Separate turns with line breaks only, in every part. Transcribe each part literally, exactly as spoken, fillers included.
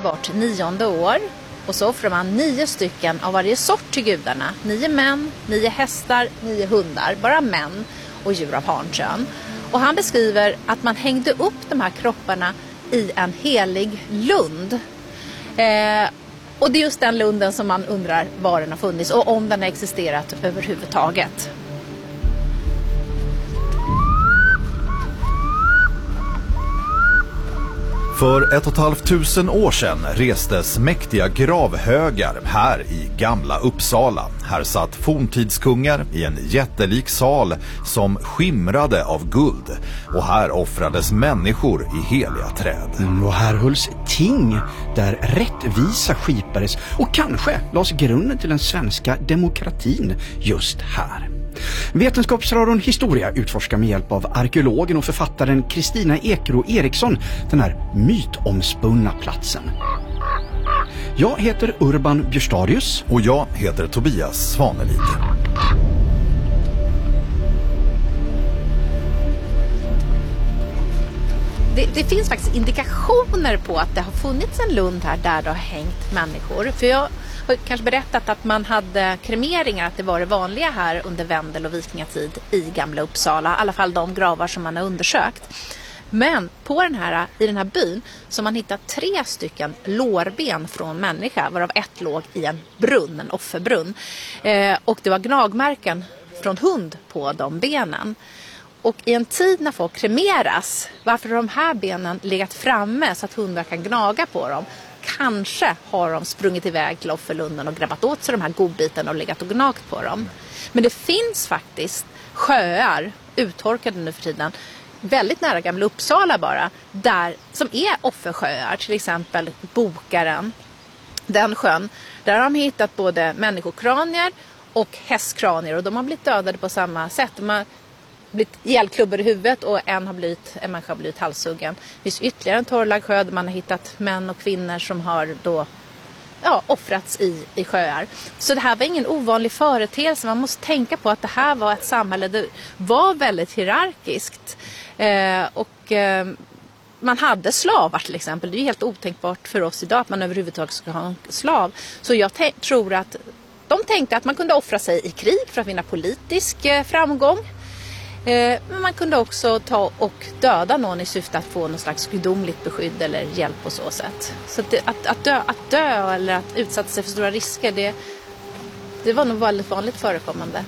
vart nionde år. Och så offrar man nio stycken av varje sort till gudarna. Nio män, nio hästar, nio hundar. Bara män och djur av hankön. Och han beskriver att man hängde upp de här kropparna i en helig lund. Eh, och det är just den lunden som man undrar var den har funnits och om den har existerat överhuvudtaget.
För ett och ett halvt tusen år sedan restes mäktiga gravhögar här i Gamla Uppsala. Här satt forntidskungar i en jättelik sal som skimrade av guld. Och här offrades människor i heliga träd.
Mm, och här hölls ting där rättvisa skipades och kanske lades grunden till den svenska demokratin just här. Vetenskapsradion Historia utforskar med hjälp av arkeologen och författaren Kristina Ekro Eriksson den här mytomspunna platsen. Jag heter Urban Björstadius.
Och jag heter Tobias Svanelid.
Det, det finns faktiskt indikationer på att det har funnits en lund här där det har hängt människor. För jag har kanske berättat att man hade kremeringar, att det var det vanliga här under vändel- och vikingatid i Gamla Uppsala. I alla fall de gravar som man har undersökt. Men på den här, i den här byn så har man hittat tre stycken lårben från människa, varav ett låg i en brunn, en offerbrunn. Eh, och det var gnagmärken från hund på de benen. Och i en tid när folk kremeras, varför har de här benen legat framme så att hundar kan gnaga på dem? Kanske har de sprungit iväg till offerlunden och grabbat åt sig de här godbitarna och legat och gnagt på dem. Men det finns faktiskt sjöar, uttorkade nu för tiden, väldigt nära Gamla Uppsala bara, där, som är offersjöar, till exempel Bokaren. Den sjön, där har de hittat både människokranier och hästkranier och de har blivit dödade på samma sätt. De har blivit ihjälklubbor i huvudet och en har blivit, en människa har blivit halshuggen. Det finns ytterligare en torrlagd sjö där man har hittat män och kvinnor som har då ja, offrats i, i sjöar. Så det här var ingen ovanlig företeelse. Man måste tänka på att det här var ett samhälle där det var väldigt hierarkiskt. Eh, och eh, man hade slavar till exempel. Det är ju helt otänkbart för oss idag att man överhuvudtaget ska ha en slav. Så jag te- tror att de tänkte att man kunde offra sig i krig för att vinna politisk eh, framgång. Eh, men man kunde också ta och döda någon i syfte att få någon slags gudomligt beskydd eller hjälp på så sätt. Så att, det, att, att, dö, att dö eller att utsätta sig för stora risker, det, det var nog väldigt vanligt förekommande.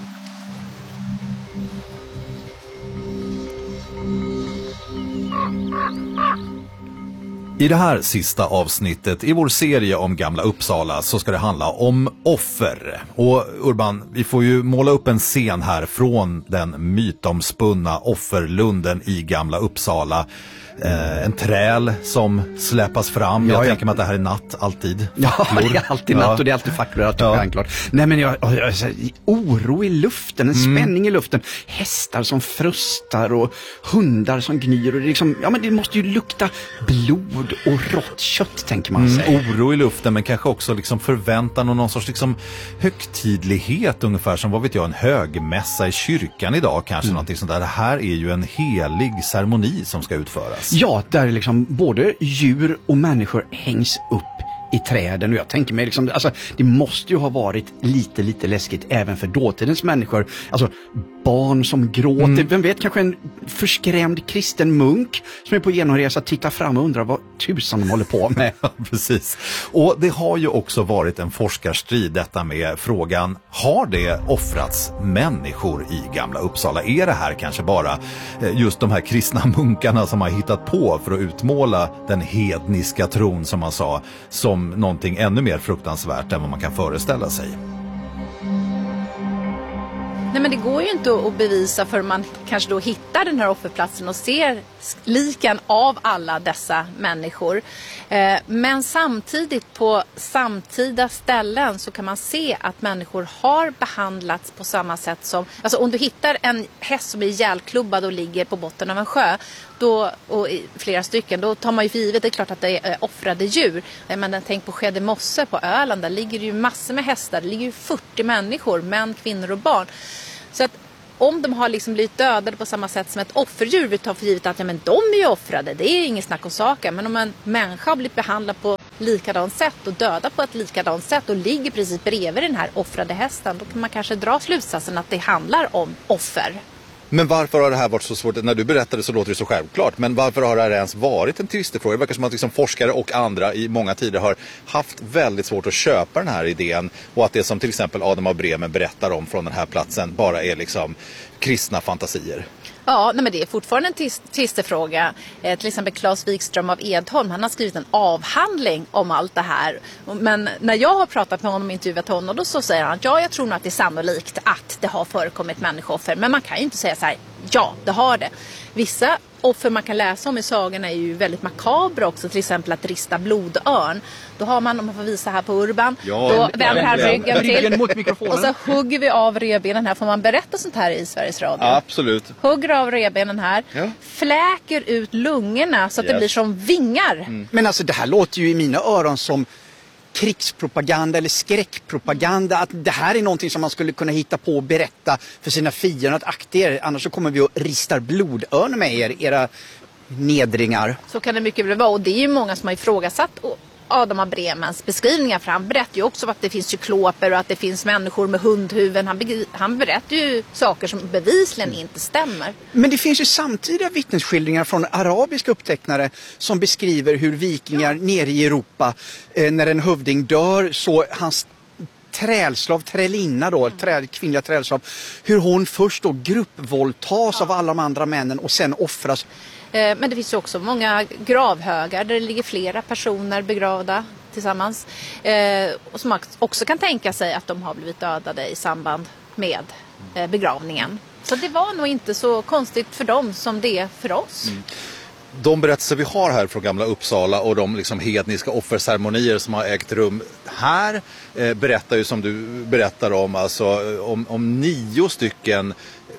I det här sista avsnittet i vår serie om Gamla Uppsala så ska det handla om offer. Och Urban, vi får ju måla upp en scen här från den mytomspunna offerlunden i Gamla Uppsala. Eh, en träl som släpas fram.
Ja,
jag
ja.
tänker mig att det här är natt alltid.
Ja,
Facklor.
det är alltid natt
Ja.
och det är alltid facklor. Alltid
Ja.
självklart. Nej, men jag, jag, jag, oro i luften, en
Mm.
spänning i luften. Hästar som frustar och hundar som gnyr. Och det, är liksom, ja, men det måste ju lukta blod och rått kött, tänker man sig.
Mm, oro i luften, men kanske också liksom förväntan och någon sorts liksom högtidlighet, ungefär som, vad vet jag, en högmässa i kyrkan idag kanske, mm. någonting sånt där. Det här är ju en helig ceremoni som ska utföras.
Ja, där liksom både djur och människor hängs upp i träden, och jag tänker mig liksom, alltså, det måste ju ha varit lite, lite läskigt även för dåtidens människor. Alltså barn som gråter, mm. vem vet, kanske en förskrämd kristen munk som är på genomresa, tittar fram och undrar vad tusan de håller på med.
Ja, precis. Och det har ju också varit en forskarstrid, detta med frågan, har det offrats människor i Gamla Uppsala? Är det här kanske bara just de här kristna munkarna som har hittat på för att utmåla den hedniska tron, som man sa, som någonting ännu mer fruktansvärt än vad man kan föreställa sig?
Nej, men det går ju inte att bevisa för man kanske då hittar den här offerplatsen och ser liken av alla dessa människor. Eh, men samtidigt på samtida ställen så kan man se att människor har behandlats på samma sätt som, alltså om du hittar en häst som är ihjälklubbad och ligger på botten av en sjö, då, och i flera stycken, då tar man ju för givet, det är klart att det är offrade djur. Men tänk på Skedemosse på Öland, där ligger det ju massor med hästar, det ligger ju fyrtio människor, män, kvinnor och barn. Så att om de har liksom blivit dödade på samma sätt som ett offerdjur, vi tar för givet att ja, men de är ju offrade, det är inget snack om saken. Men om en människa har blivit behandlad på likadant sätt och döda på ett likadant sätt och ligger precis bredvid den här offrade hästen, då kan man kanske dra slutsatsen att det handlar om offer.
Men varför har det här varit så svårt? När du berättade så låter det så självklart. Men varför har det här ens varit en tvistefråga? Det verkar som att liksom forskare och andra i många tider har haft väldigt svårt att köpa den här idén. Och att det som till exempel Adam av Bremen berättar om från den här platsen bara är liksom kristna fantasier.
Ja, nej men det är fortfarande en tvistefråga. Eh, till exempel Claes Wikström av Edholm, han har skrivit en avhandling om allt det här. Men när jag har pratat med honom och intervjuat honom, då så säger han att ja, jag tror nog att det är sannolikt att det har förekommit människooffer. Men man kan ju inte säga så här, ja, det har det. Vissa offer man kan läsa om i sagorna är ju väldigt makabra också. Till exempel att rista blodörn. Då har man, om man får visa här på Urban,
ja,
då vänder han ryggen till
mot mikrofonen.
Och så hugger vi av revbenen här. Får man berätta sånt här i Sveriges Radio?
Absolut.
Hugger av revbenen här,
ja.
Fläker ut lungorna så att yes. det blir som vingar.
Mm. Men alltså det här låter ju i mina öron som krigspropaganda eller skräckpropaganda, att det här är någonting som man skulle kunna hitta på och berätta för sina fiender att akta er, annars så kommer vi att rista blodörn med er, era nedringar.
Så kan det mycket väl vara, och det är ju många som har ifrågasatt Adam av Bremens beskrivningar, för han berättar ju också att det finns cykloper och att det finns människor med hundhuvuden. Han, be- han berättar ju saker som bevisligen inte stämmer.
Men det finns ju samtida vittnesskildringar från arabiska upptecknare som beskriver hur vikingar nere i Europa, eh, när en hövding dör, så hans trälslav, trälinna då, trä, kvinnliga trälslav, hur hon först då gruppvåldtas ja. av alla de andra männen och sen offras.
Men det finns ju också många gravhögar där det ligger flera personer begravda tillsammans. Eh, och som också kan tänka sig att de har blivit dödade i samband med eh, begravningen. Så det var nog inte så konstigt för dem som det är för oss. Mm.
De berättelser vi har här från gamla Uppsala och de liksom hedniska offerceremonier som har ägt rum här eh, berättar ju, som du berättar om, alltså, om, om nio stycken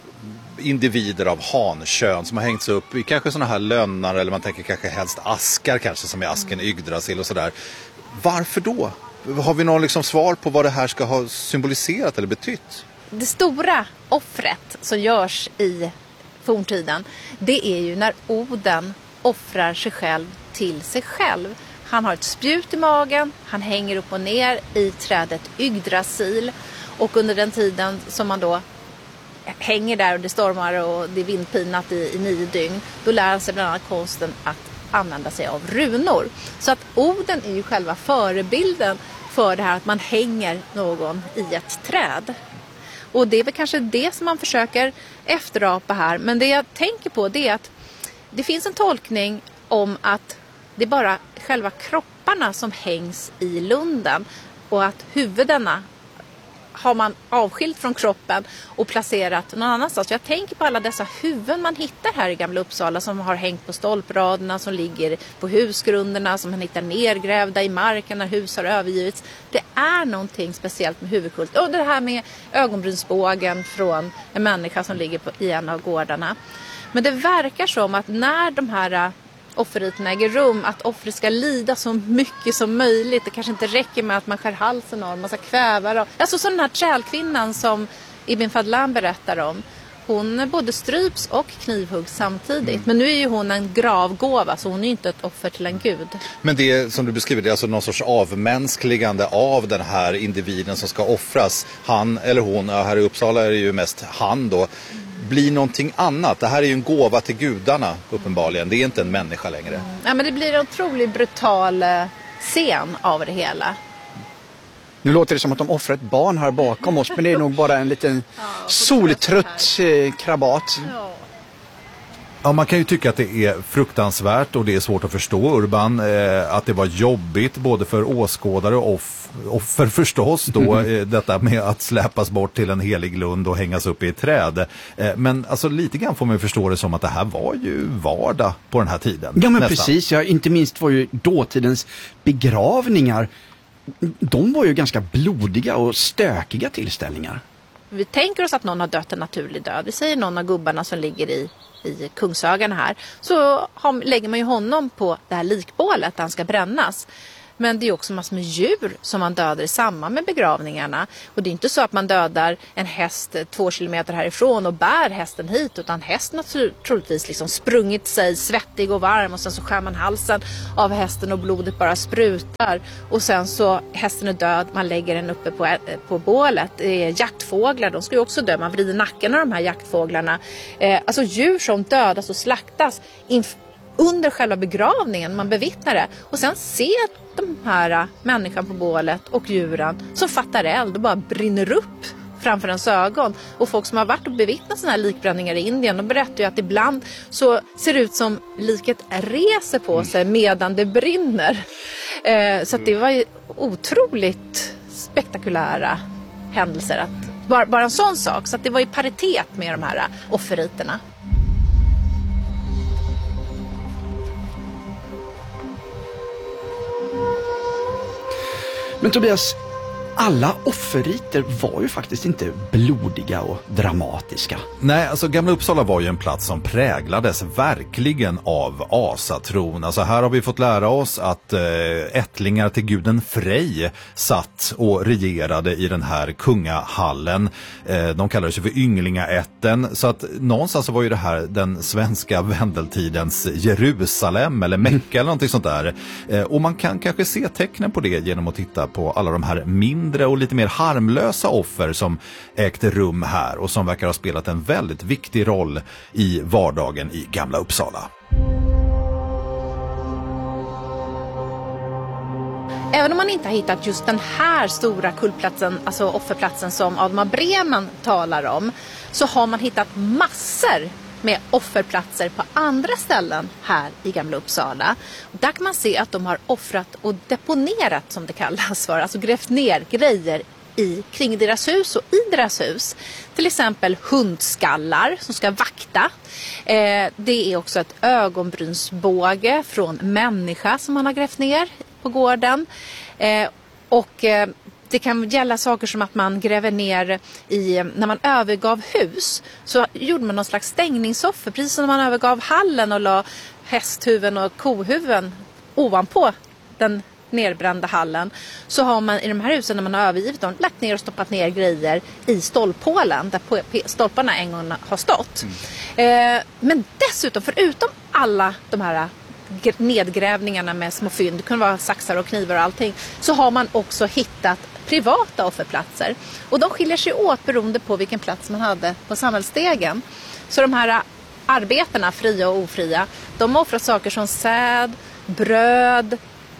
individer av hankön som har hängts upp i kanske såna här lönnar, eller man tänker kanske helst askar kanske, som är asken Yggdrasil och sådär. Varför då? Har vi någon liksom svar på vad det här ska ha symboliserat eller betytt?
Det stora offret som görs i forntiden, det är ju när Oden offrar sig själv till sig själv. Han har ett spjut i magen, han hänger upp och ner i trädet Yggdrasil, och under den tiden som man då hänger där och det stormar och det är vindpinat i, i nio dygn, då lär han sig bland annat konsten att använda sig av runor. Så att Oden är ju själva förebilden för det här att man hänger någon i ett träd. Och det är väl kanske det som man försöker efterapa här. Men det jag tänker på, det är att det finns en tolkning om att det är bara själva kropparna som hängs i lunden, och att huvudena har man avskilt från kroppen och placerat någon annanstans. Så jag tänker på alla dessa huvuden man hittar här i Gamla Uppsala, som har hängt på stolpraderna, som ligger på husgrunderna, som man hittar nergrävda i marken när hus har övergivits. Det är någonting speciellt med huvudkult. Och det här med ögonbrynsbågen från en människa som ligger på, i en av gårdarna. Men det verkar som att när de här offerriterna äger rum, att offret ska lida så mycket som möjligt. Det kanske inte räcker med att man skär halsen av, man ska kväva dem. Alltså som den här trälkvinnan som Ibn Fadlan berättar om. Hon både stryps och knivhuggs samtidigt. Mm. Men nu är ju hon en gravgåva, så hon är ju inte ett offer till en gud. Men det som du beskriver, det är alltså någon sorts avmänskligande av den här individen som ska offras. Han eller hon, här i Uppsala är det ju mest han då, blir någonting annat. Det här är ju en gåva till gudarna uppenbarligen. Det är inte en människa längre. Mm. Ja, men det blir en otroligt brutal scen av det hela.
Nu låter det som att de offrar ett barn här bakom oss, men det är nog bara en liten ja, soltrött eh, krabat. Ja.
Ja, man kan ju tycka att det är fruktansvärt och det är svårt att förstå, Urban, eh, att det var jobbigt både för åskådare och off- offer förstås då, eh, detta med att släpas bort till en helig lund och hängas upp i ett träd. Eh, men alltså lite grann får man ju förstå det som att det här var ju vardag på den här tiden.
Ja, men
nästan.
Precis, ja, inte minst var ju dåtidens begravningar, de var ju ganska blodiga och stökiga tillställningar.
Vi tänker oss att någon har dött en naturlig död. Vi säger någon av gubbarna som ligger i, i Kungsögarna här. Så har, lägger man ju honom på det här likbålet där han ska brännas. Men det är också massor med djur som man dödar i samband med begravningarna. Och det är inte så att man dödar en häst två kilometer härifrån och bär hästen hit. Utan hästen har troligtvis liksom sprungit sig svettig och varm. Och sen så skär man halsen av hästen och blodet bara sprutar. Och sen så hästen är död, man lägger den uppe på, på bålet. Eh, jaktfåglar, de ska ju också dö. Man vrider nacken av de här jaktfåglarna. Eh, alltså djur som dödas och slaktas inf- under själva begravningen, man bevittnar det. Och sen ser de här människan på bålet och djuren som fattar eld och bara brinner upp framför ens ögon. Och folk som har varit och bevittnat sådana här likbränningar i Indien, de berättar ju att ibland så ser det ut som liket reser på sig medan det brinner. Eh, så att det var ju otroligt spektakulära händelser. Att, bara, bara en sån sak. Så att det var i paritet med de här offerriterna.
Men Tobias, alla offerriter var ju faktiskt inte blodiga och dramatiska.
Nej, alltså Gamla Uppsala var ju en plats som präglades verkligen av asatron. Alltså här har vi fått lära oss att eh, ättlingar till guden Frej satt och regerade i den här kungahallen. Eh, de kallades ju för ynglingaätten. Så att någonstans så var ju det här den svenska vändeltidens Jerusalem eller Mecka eller någonting sånt där. Eh, och man kan kanske se tecknen på det genom att titta på alla de här mindre och lite mer harmlösa offer som ägde rum här och som verkar ha spelat en väldigt viktig roll i vardagen i Gamla Uppsala.
Även om man inte har hittat just den här stora kullplatsen, alltså offerplatsen som Admar Breman talar om, så har man hittat massor med offerplatser på andra ställen här i Gamla Uppsala. Och där kan man se att de har offrat och deponerat, som det kallas för, alltså grävt ner grejer i, kring deras hus och i deras hus. Till exempel hundskallar som ska vakta. Eh, det är också ett ögonbrynsbåge från människa som man har grävt ner på gården. Eh, och eh, det kan gälla saker som att man gräver ner i, när man övergav hus så gjorde man någon slags stängningsoffer, precis som när man övergav hallen och la hästhuven och kohuven ovanpå den nerbrända hallen. Så har man i de här husen, när man har övergivit dem, lagt ner och stoppat ner grejer i stolphålen där stolparna en gång har stått. Mm. Eh, men dessutom, förutom alla de här nedgrävningarna med små fynd, det kunde vara saxar och knivar och allting, så har man också hittat privata offerplatser. Och de skiljer sig åt beroende på vilken plats man hade på samhällsstegen. Så de här arbetarna, fria och ofria, de har offrat saker som säd, bröd,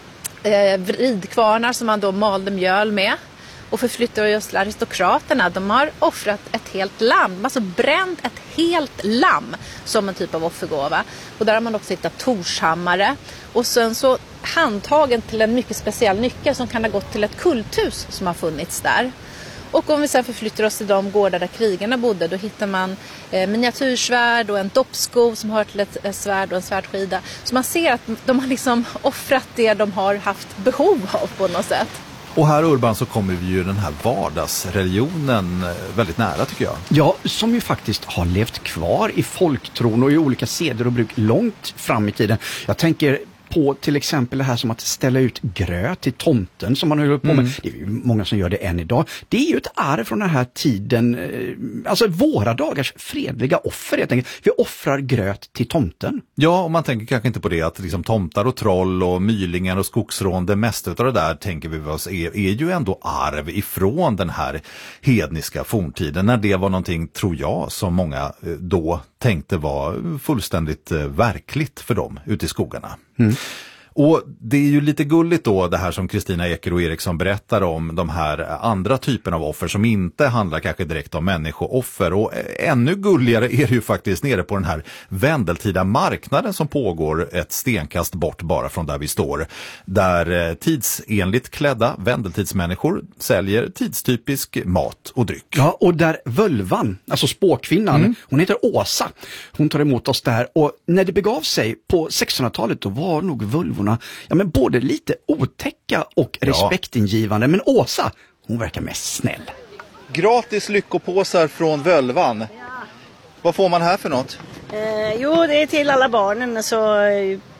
eh, vridkvarnar som man då malde mjöl med. Och förflyttade just aristokraterna, de har offrat ett helt lamm, alltså bränt ett helt lamm som en typ av offergåva. Och där har man också hittat torshammare. Och sen så handtagen till en mycket speciell nyckel som kan ha gått till ett kulthus som har funnits där. Och om vi sen förflyttar oss till de gårdar där krigarna bodde, då hittar man eh, miniatyrsvärd och en doppsko som hör till ett svärd och en svärdskida. Så man ser att de har liksom offrat det de har haft behov av på något sätt.
Och här Urban så kommer vi ju den här vardagsreligionen väldigt nära, tycker jag.
Ja, som ju faktiskt har levt kvar i folktron och i olika seder och bruk långt fram i tiden. Jag tänker på till exempel det här som att ställa ut gröt till tomten som man håller på med. Mm. Det är ju många som gör det än idag. Det är ju ett arv från den här tiden, alltså våra dagars fredliga offer helt enkelt. Vi offrar gröt till tomten.
Ja, och man tänker kanske inte på det att liksom tomtar och troll och mylingar och skogsrån, det mesta av det där tänker vi oss är, är ju ändå arv ifrån den här hedniska forntiden, när det var någonting, tror jag, som många då tänkte var fullständigt verkligt för dem ute i skogarna. Mm. Och det är ju lite gulligt då det här som Kristina Eker och Eriksson berättar om, de här andra typerna av offer som inte handlar kanske direkt om människooffer. Och ännu gulligare är det ju faktiskt nere på den här vändeltida marknaden som pågår ett stenkast bort bara från där vi står. Där tidsenligt klädda vändeltidsmänniskor säljer tidstypisk mat och dryck.
Ja, och där völvan, alltså spåkvinnan, mm. hon heter Åsa. Hon tar emot oss där, och när det begav sig på sextonhundratalet då var nog völvorna ja, men både lite otäcka och respektingivande. Men Åsa, hon verkar mest snäll.
Gratis lyckopåsar från völvan. Vad får man här för något?
Eh, jo, det är till alla barnen. Så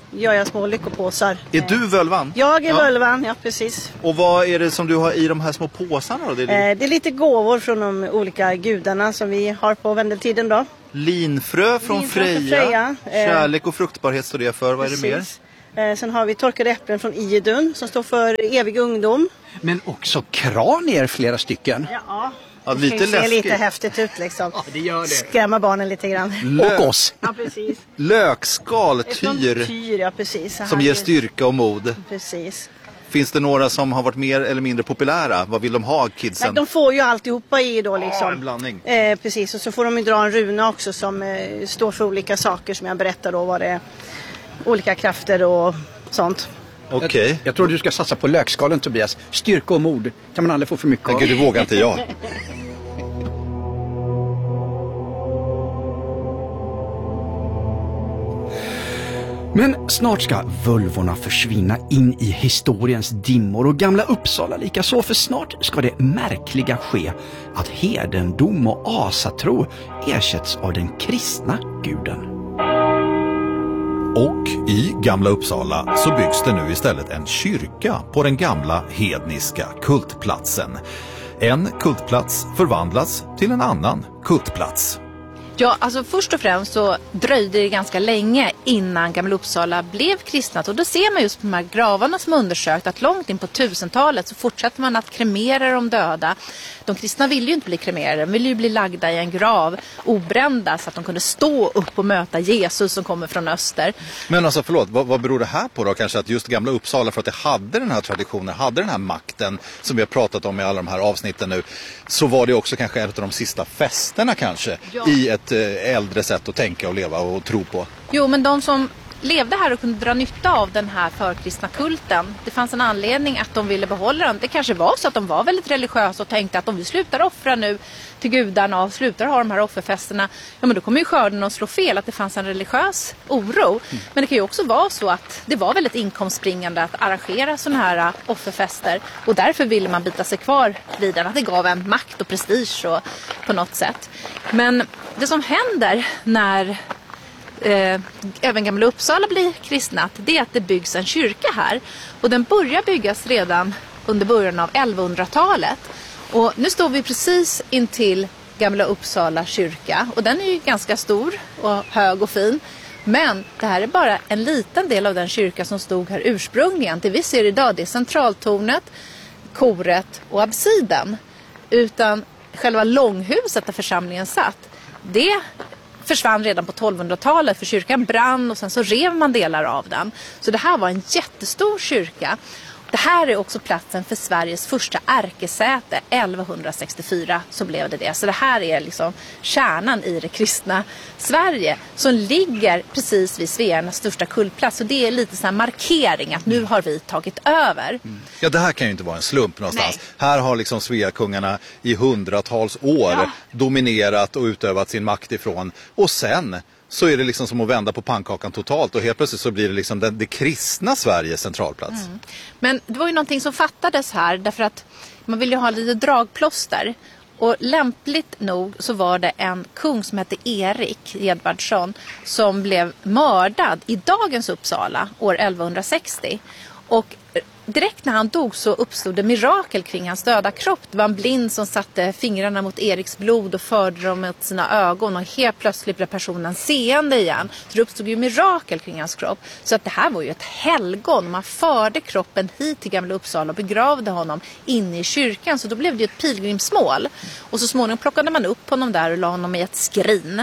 gör jag små lyckopåsar.
Är du völvan?
Jag är
Ja.
völvan, ja precis.
Och vad är det som du har i de här små påsarna då? Det är
Eh, det är lite gåvor från de olika gudarna som vi har på vändeltiden då.
linfrö från
Linfrö från
Freja.
Freja. Eh,
Kärlek och fruktbarhet står det för. Vad är det mer?
Precis. Eh, sen har vi torkade äpplen från Idun som står för evig ungdom.
Men också kranier flera stycken.
Ja,
Ja,
det
lite
kan ju se
läskigt.
lite häftigt ut liksom.
Ja, det gör det.
Skrämma barnen lite grann.
Lö-
Och oss.
Ja, precis.
Lökskal,
Från
tyr,
Tyr, ja precis. Så
som
här
ger
är-
styrka och mod.
Precis.
Finns det några som har varit mer eller mindre populära? Vad vill de ha,
Nej,
kidsen?
de får ju alltihopa i då liksom.
Ja, en blandning.
Eh, precis, och så får de ju dra en runa också som eh, står för olika saker som jag berättar då vad det är. Olika krafter och sånt.
Okej.
Jag, jag tror du ska satsa på lökskalen, Tobias. Styrka och mod kan man aldrig få för mycket
Men
av.
gud, det vågar inte jag.
Men snart ska völvorna försvinna in i historiens dimmor och Gamla Uppsala lika så, för snart ska det märkliga ske att hedendom och asatro ersätts av den kristna guden.
Och i Gamla Uppsala så byggs det nu istället en kyrka på den gamla hedniska kultplatsen. En kultplats förvandlas till en annan kultplats.
Ja, alltså först och främst så dröjde det ganska länge innan Gamla Uppsala blev kristnat. Och då ser man just på de här gravarna som undersökt att långt in på tusentalet så fortsätter man att kremera de döda. De kristna ville ju inte bli kremerade, de ville ju bli lagda i en grav, obrända, så att de kunde stå upp och möta Jesus som kommer från öster.
Men alltså förlåt, vad, vad beror det här på då? Kanske att just Gamla Uppsala, för att det hade den här traditionen, hade den här makten som vi har pratat om i alla de här avsnitten nu, så var det också kanske ett av de sista festerna kanske
Ja.
i ett eh, äldre sätt att tänka och leva och tro på.
Jo, men de som levde här och kunde dra nytta av den här förkristna kulten, det fanns en anledning att de ville behålla den. Det kanske var så att de var väldigt religiösa och tänkte att om vi slutar offra nu till gudarna och slutar ha de här offerfesterna, ja men då kommer ju skörden att slå fel, att det fanns en religiös oro. Mm. Men det kan ju också vara så att det var väldigt inkomstbringande att arrangera sådana här offerfester, och därför ville man bita sig kvar vid den, att det gav en makt och prestige och, på något sätt. Men det som händer när Eh, även Gamla Uppsala blir kristnat, det är att det byggs en kyrka här, och den börjar byggas redan under början av elvahundratalet, och nu står vi precis intill Gamla Uppsala kyrka, och den är ju ganska stor och hög och fin, men det här är bara en liten del av den kyrka som stod här ursprungligen. Det vi ser idag, det är centraltornet, koret och absiden, utan själva långhuset där församlingen satt, det försvann redan på tolvhundratalet, för kyrkan brann och sen så rev man delar av den. Så det här var en jättestor kyrka. Det här är också platsen för Sveriges första ärkesäte. elvahundrasextiofyra så blev det det. Så det här är liksom kärnan i det kristna Sverige, som ligger precis vid Svearnas största kultplats. Och det är lite så här markering att nu har vi tagit över.
Mm. Ja, det här kan ju inte vara en slump någonstans.
Nej.
Här har liksom Sveakungarna i hundratals år
Ja.
dominerat och utövat sin makt ifrån. Och sen så är det liksom som att vända på pannkakan totalt, och helt plötsligt så blir det liksom det, det kristna Sveriges centralplats.
Mm. Men det var ju någonting som fattades här, därför att man ville ju ha lite dragplåster. Och lämpligt nog så var det en kung som hette Erik Edvardsson som blev mördad i dagens Uppsala år elvahundrasextio. Och direkt när han dog så uppstod det mirakel kring hans döda kropp. Det var en blind som satte fingrarna mot Eriks blod och förde dem mot sina ögon, och helt plötsligt blev personen seende igen. Så det uppstod ju mirakel kring hans kropp. Så att det här var ju ett helgon. Man förde kroppen hit till Gamla Uppsala och begravde honom inne i kyrkan. Så då blev det ju ett pilgrimsmål. Och så småningom plockade man upp honom där och la honom i ett skrin.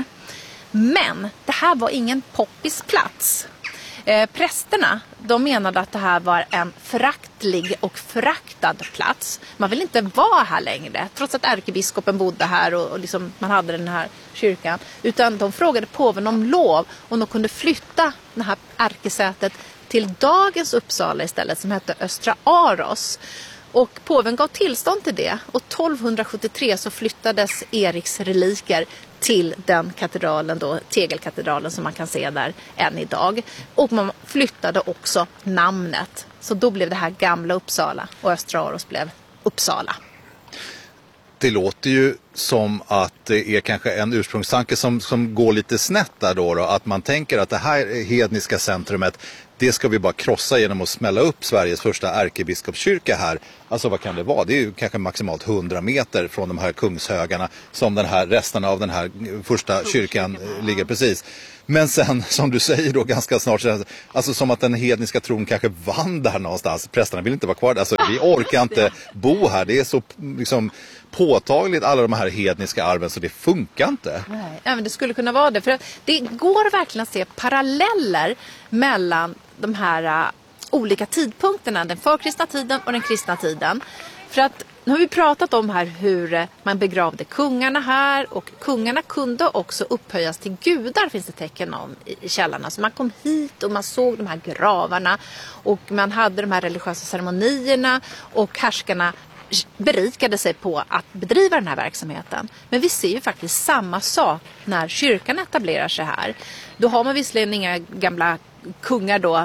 Men det här var ingen poppisplats. Eh, prästerna, de menade att det här var en föraktlig och föraktad plats. Man vill inte vara här längre, trots att ärkebiskopen bodde här och, och liksom man hade den här kyrkan. Utan de frågade påven om lov om de kunde flytta det här ärkesätet till dagens Uppsala istället, som hette Östra Aros. Och påven gav tillstånd till det, och tolvhundrasjuttiotre så flyttades Eriks reliker till den katedralen då, tegelkatedralen som man kan se där än idag. Och man flyttade också namnet. Så då blev det här Gamla Uppsala och Östra Aros blev Uppsala.
Det låter ju som att det är kanske en ursprungstanke som, som går lite snett där då, då. Att man tänker att det här hedniska centrumet, det ska vi bara krossa genom att smälla upp Sveriges första ärkebiskopskyrka här. Alltså vad kan det vara? Det är ju kanske maximalt hundra meter från de här kungshögarna som den här, resterna av den här första kyrkan ligger precis. Men sen, som du säger då ganska snart, alltså som att den hedniska tron kanske vann där någonstans. Prästerna vill inte vara kvar. Alltså vi orkar inte bo här. Det är så liksom påtagligt alla de här hedniska arven så det funkar inte.
Nej, ja, men det skulle kunna vara det. För det går verkligen att se paralleller mellan de här uh, olika tidpunkterna. Den förkristna tiden och den kristna tiden. För att nu har vi pratat om här hur man begravde kungarna här, och kungarna kunde också upphöjas till gudar, finns det tecken om i källarna. Så man kom hit och man såg de här gravarna och man hade de här religiösa ceremonierna och härskarna berikade sig på att bedriva den här verksamheten. Men vi ser ju faktiskt samma sak när kyrkan etablerar sig här. Då har man visserligen inga gamla kungar då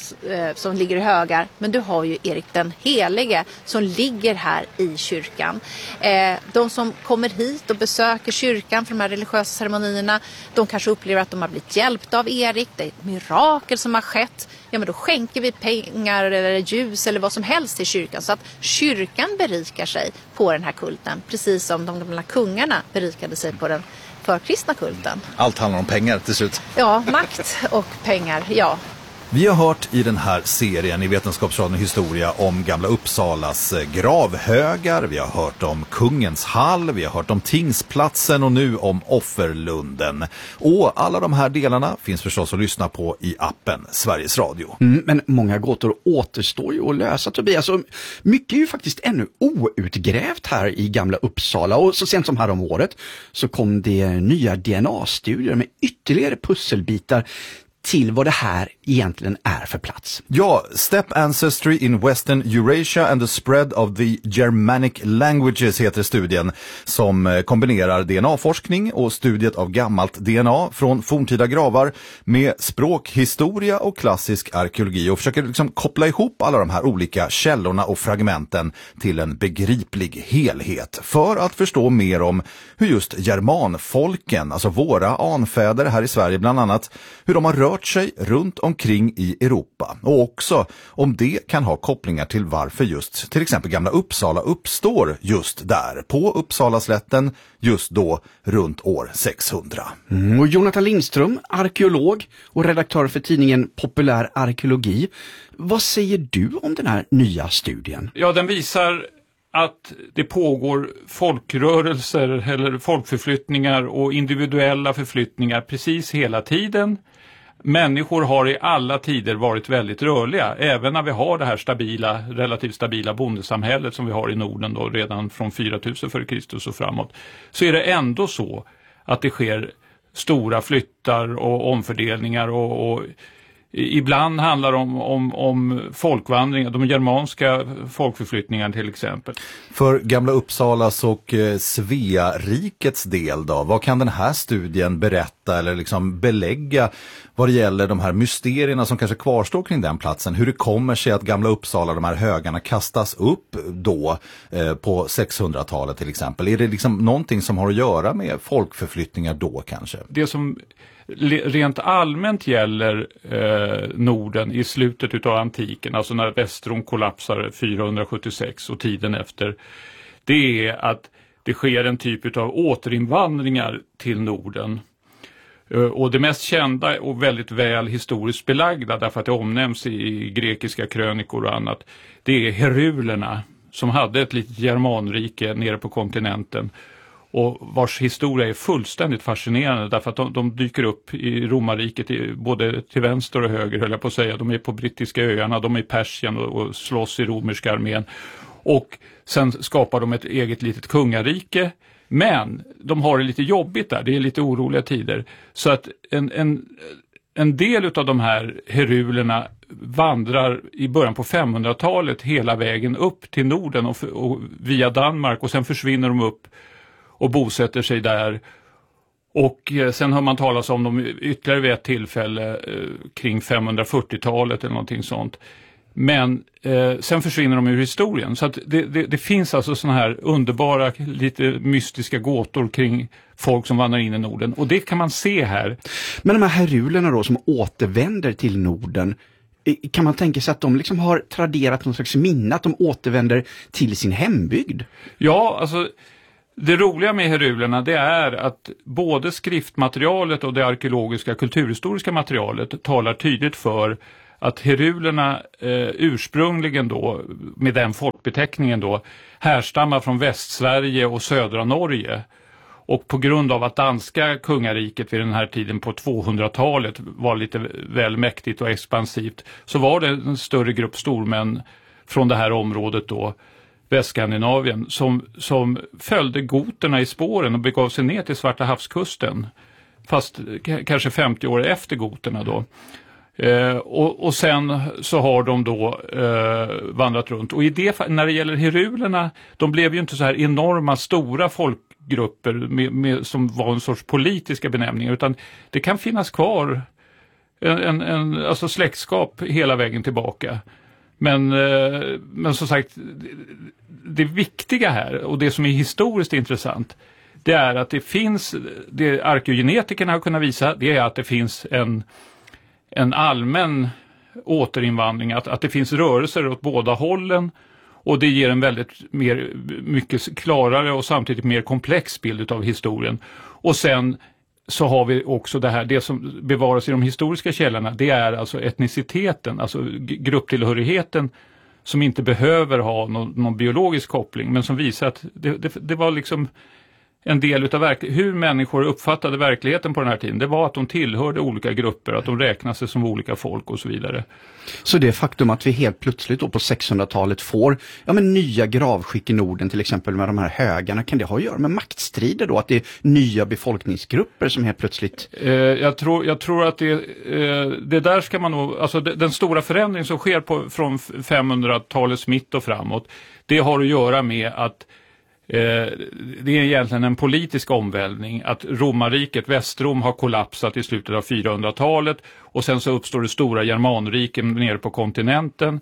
som ligger i högar, men du har ju Erik den helige som ligger här i kyrkan. De som kommer hit och besöker kyrkan för de här religiösa ceremonierna, de kanske upplever att de har blivit hjälpta av Erik, det är ett mirakel som har skett. Ja, men då skänker vi pengar eller ljus eller vad som helst till kyrkan, så att kyrkan berikar sig på den här kulten, precis som de gamla kungarna berikade sig på den förkristna kulten.
Allt handlar om pengar till slut.
Ja, makt och pengar, ja.
Vi har hört i den här serien i Vetenskapsradion historia om Gamla Uppsalas gravhögar, vi har hört om Kungens hall, vi har hört om Tingsplatsen och nu om Offerlunden. Och alla de här delarna finns förstås att lyssna på i appen Sveriges Radio.
Mm, men många gåtor återstår ju att lösa, Tobias. Och mycket är ju faktiskt ännu outgrävt här i Gamla Uppsala, och så sent som här om året så kom det nya D N A-studier med ytterligare pusselbitar till vad det här egentligen är för plats.
Ja, Step Ancestry in Western Eurasia and the Spread of the Germanic Languages heter studien, som kombinerar D N A-forskning och studiet av gammalt D N A från forntida gravar med språkhistoria och klassisk arkeologi, och försöker liksom koppla ihop alla de här olika källorna och fragmenten till en begriplig helhet för att förstå mer om hur just germanfolken, alltså våra anfäder här i Sverige bland annat, hur de har rört sig runt omkring i Europa, och också om det kan ha kopplingar till varför just till exempel Gamla Uppsala uppstår just där på Uppsalaslätten just då runt år sexhundra.
Mm, och Jonathan Lindström, arkeolog och redaktör för tidningen Populär arkeologi. Vad säger du om den här nya studien?
Ja, den visar att det pågår folkrörelser eller folkförflyttningar och individuella förflyttningar precis hela tiden. Människor har i alla tider varit väldigt rörliga, även när vi har det här stabila, relativt stabila bondesamhället som vi har i Norden då, redan från fyra tusen före Kristus och framåt. Så är det ändå så att det sker stora flyttar och omfördelningar och, och ibland handlar det om, om, om folkvandringar, de germanska folkförflyttningarna till exempel.
För Gamla Uppsalas och eh, Svea-rikets del då, vad kan den här studien berätta eller liksom belägga vad det gäller de här mysterierna som kanske kvarstår kring den platsen? Hur det kommer sig att Gamla Uppsala, de här högarna, kastas upp då eh, på sexhundratalet till exempel? Är det liksom någonting som har att göra med folkförflyttningar då kanske?
Det som rent allmänt gäller eh, Norden i slutet av antiken, alltså när Västrom kollapsar fyrahundrasjuttiosex och tiden efter, det är att det sker en typ av återinvandringar till Norden. Eh, och det mest kända och väldigt väl historiskt belagda, därför att det omnämns i grekiska krönikor och annat, det är herulerna som hade ett litet germanrike nere på kontinenten, och vars historia är fullständigt fascinerande därför att de, de dyker upp i romarriket i, både till vänster och höger, höll jag på att säga. De är på brittiska öarna, de är i Persien och, och slåss i romerska armén. Och sen skapar de ett eget litet kungarike. Men de har det lite jobbigt där, det är lite oroliga tider. Så att en, en, en del av de här herulerna vandrar i början på femhundratalet hela vägen upp till Norden och, och via Danmark, och sen försvinner de upp och bosätter sig där. Och sen har man talat om dem ytterligare vid ett tillfälle eh, kring femhundrafyrtiotalet eller någonting sånt. Men eh, sen försvinner de ur historien. Så att det, det, det finns alltså såna här underbara, lite mystiska gåtor kring folk som vandrar in i Norden. Och det kan man se här.
Men de här herulerna då som återvänder till Norden, kan man tänka sig att de liksom har traderat någon slags minne, att de återvänder till sin hembygd?
Ja, alltså det roliga med herulerna det är att både skriftmaterialet och det arkeologiska kulturhistoriska materialet talar tydligt för att herulerna eh, ursprungligen då, med den folkbeteckningen då, härstammar från Västsverige och södra Norge. Och på grund av att danska kungariket vid den här tiden på tvåhundratalet var lite väl mäktigt och expansivt, så var det en större grupp stormän från det här området då, Västskandinavien, som, som följde goterna i spåren och begav sig ner till Svarta havskusten, fast k- kanske femtio år efter goterna då. Eh, och, och sen så har de då eh, vandrat runt. Och i det, när det gäller herulerna, de blev ju inte så här enorma stora folkgrupper med, med, som var en sorts politiska benämningar, utan det kan finnas kvar en, en, en alltså släktskap hela vägen tillbaka. Men, eh, men som sagt, det, det viktiga här och det som är historiskt intressant, det är att det finns, det arkeogenetikerna har kunnat visa, det är att det finns en en allmän återinvandring, att, att det finns rörelser åt båda hållen, och det ger en väldigt mer, mycket klarare och samtidigt mer komplex bild av historien. Och sen så har vi också det här, det som bevaras i de historiska källorna, det är alltså etniciteten, alltså grupptillhörigheten, som inte behöver ha någon, någon biologisk koppling, men som visar att det, det, det var liksom en del utav verkligheten. Hur människor uppfattade verkligheten på den här tiden, det var att de tillhörde olika grupper, att de räknade sig som olika folk och så vidare.
Så det faktum att vi helt plötsligt då på sexhundratalet får ja, men nya gravskick i Norden, till exempel med de här högarna, kan det ha att göra med maktstrider då? Att det är nya befolkningsgrupper som helt plötsligt...
Eh, jag, tror, jag tror att det, eh, det där ska man nog... Alltså det, den stora förändring som sker på, från femhundratalets mitt och framåt, det har att göra med att Eh, det är egentligen en politisk omvälvning, att romarriket, Västrom, har kollapsat i slutet av fyrahundratalet, och sen så uppstår det stora germanriken nere på kontinenten,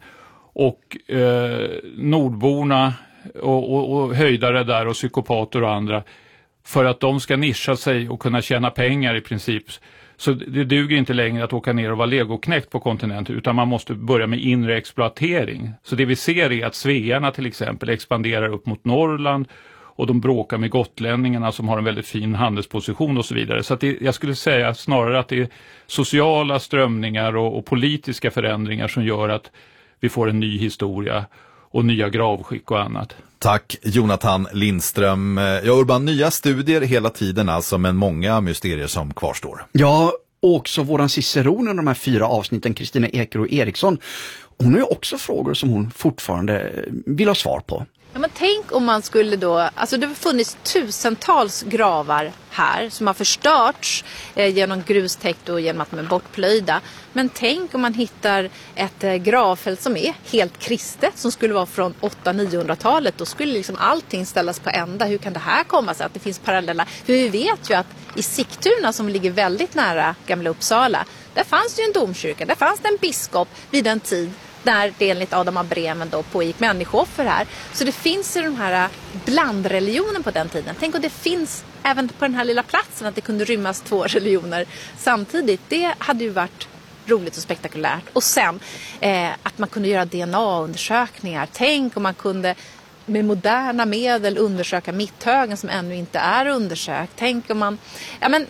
och eh, nordborna och, och, och höjdare där och psykopater och andra, för att de ska nischa sig och kunna tjäna pengar i princip. Så det duger inte längre att åka ner och vara legoknäckt på kontinenten, utan man måste börja med inre exploatering. Så det vi ser är att svearna till exempel expanderar upp mot Norrland, och de bråkar med gotlänningarna som har en väldigt fin handelsposition och så vidare. Så att det, jag skulle säga snarare att det är sociala strömningar och, och politiska förändringar som gör att vi får en ny historia och nya gravskick och annat.
Tack Jonathan Lindström. Ja, Urban, nya studier hela tiden alltså, men många mysterier som kvarstår.
Ja, och också våran ciceron under de här fyra avsnitten, Kristina Ekero Eriksson. Hon har ju också frågor som hon fortfarande vill ha svar på.
Ja, men tänk om man skulle då, alltså det har funnits tusentals gravar här som har förstörts eh, genom grustäkt och genom att de är bortplöjda. Men tänk om man hittar ett eh, gravfält som är helt kristet, som skulle vara från åtta-niohundratalet. Då skulle liksom allting ställas på ända. Hur kan det här komma sig att det finns paralleller? För vi vet ju att i Sigtuna, som ligger väldigt nära Gamla Uppsala, där fanns det ju en domkyrka, där fanns det en biskop vid den tid där det enligt Adam av Bremen då pågick människooffer här. Så det finns ju den här blandreligionen på den tiden. Tänk om det finns även på den här lilla platsen, att det kunde rymmas två religioner samtidigt. Det hade ju varit roligt och spektakulärt. Och sen eh, att man kunde göra D N A-undersökningar. Tänk om man kunde med moderna medel undersöka Mitthögen som ännu inte är undersökt. Tänk om man ja, men,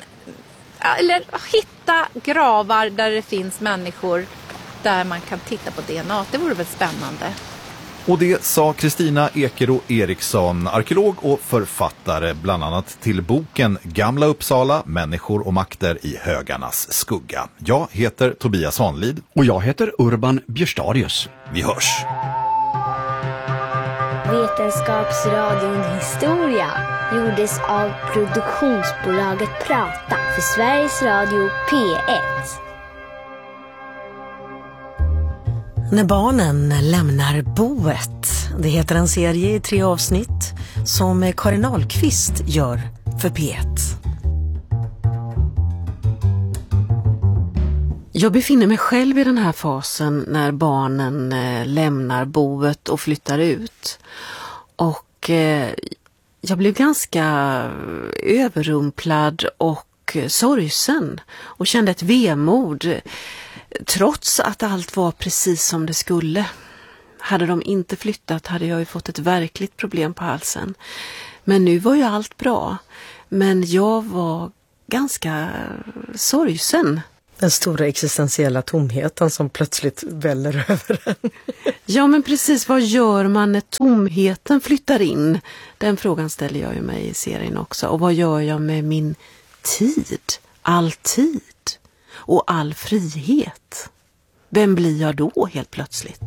eller hitta gravar där det finns människor där man kan titta på D N A. Det vore väl spännande.
Och det sa Kristina Ekero Eriksson, arkeolog och författare bland annat till boken Gamla Uppsala, människor och makter i högarnas skugga. Jag heter Tobias Hanlid.
Och jag heter Urban Björstadius.
Vi hörs!
Vetenskapsradion Historia gjordes av produktionsbolaget Prata för Sveriges Radio P ett.
När barnen lämnar boet. Det heter en serie i tre avsnitt som Karin Ahlqvist gör för P ett. Jag befinner mig själv i den här fasen när barnen eh, lämnar boet och flyttar ut. Och eh, jag blev ganska överrumplad och sorgsen och kände ett vemod trots att allt var precis som det skulle. Hade de inte flyttat hade jag ju fått ett verkligt problem på halsen. Men nu var ju allt bra. Men jag var ganska sorgsen.
Den stora existentiella tomheten som plötsligt väller över en.
Ja, men precis. Vad gör man när tomheten flyttar in? Den frågan ställer jag ju mig i serien också. Och vad gör jag med min tid? All tid. Och all frihet. Vem blir jag då helt plötsligt?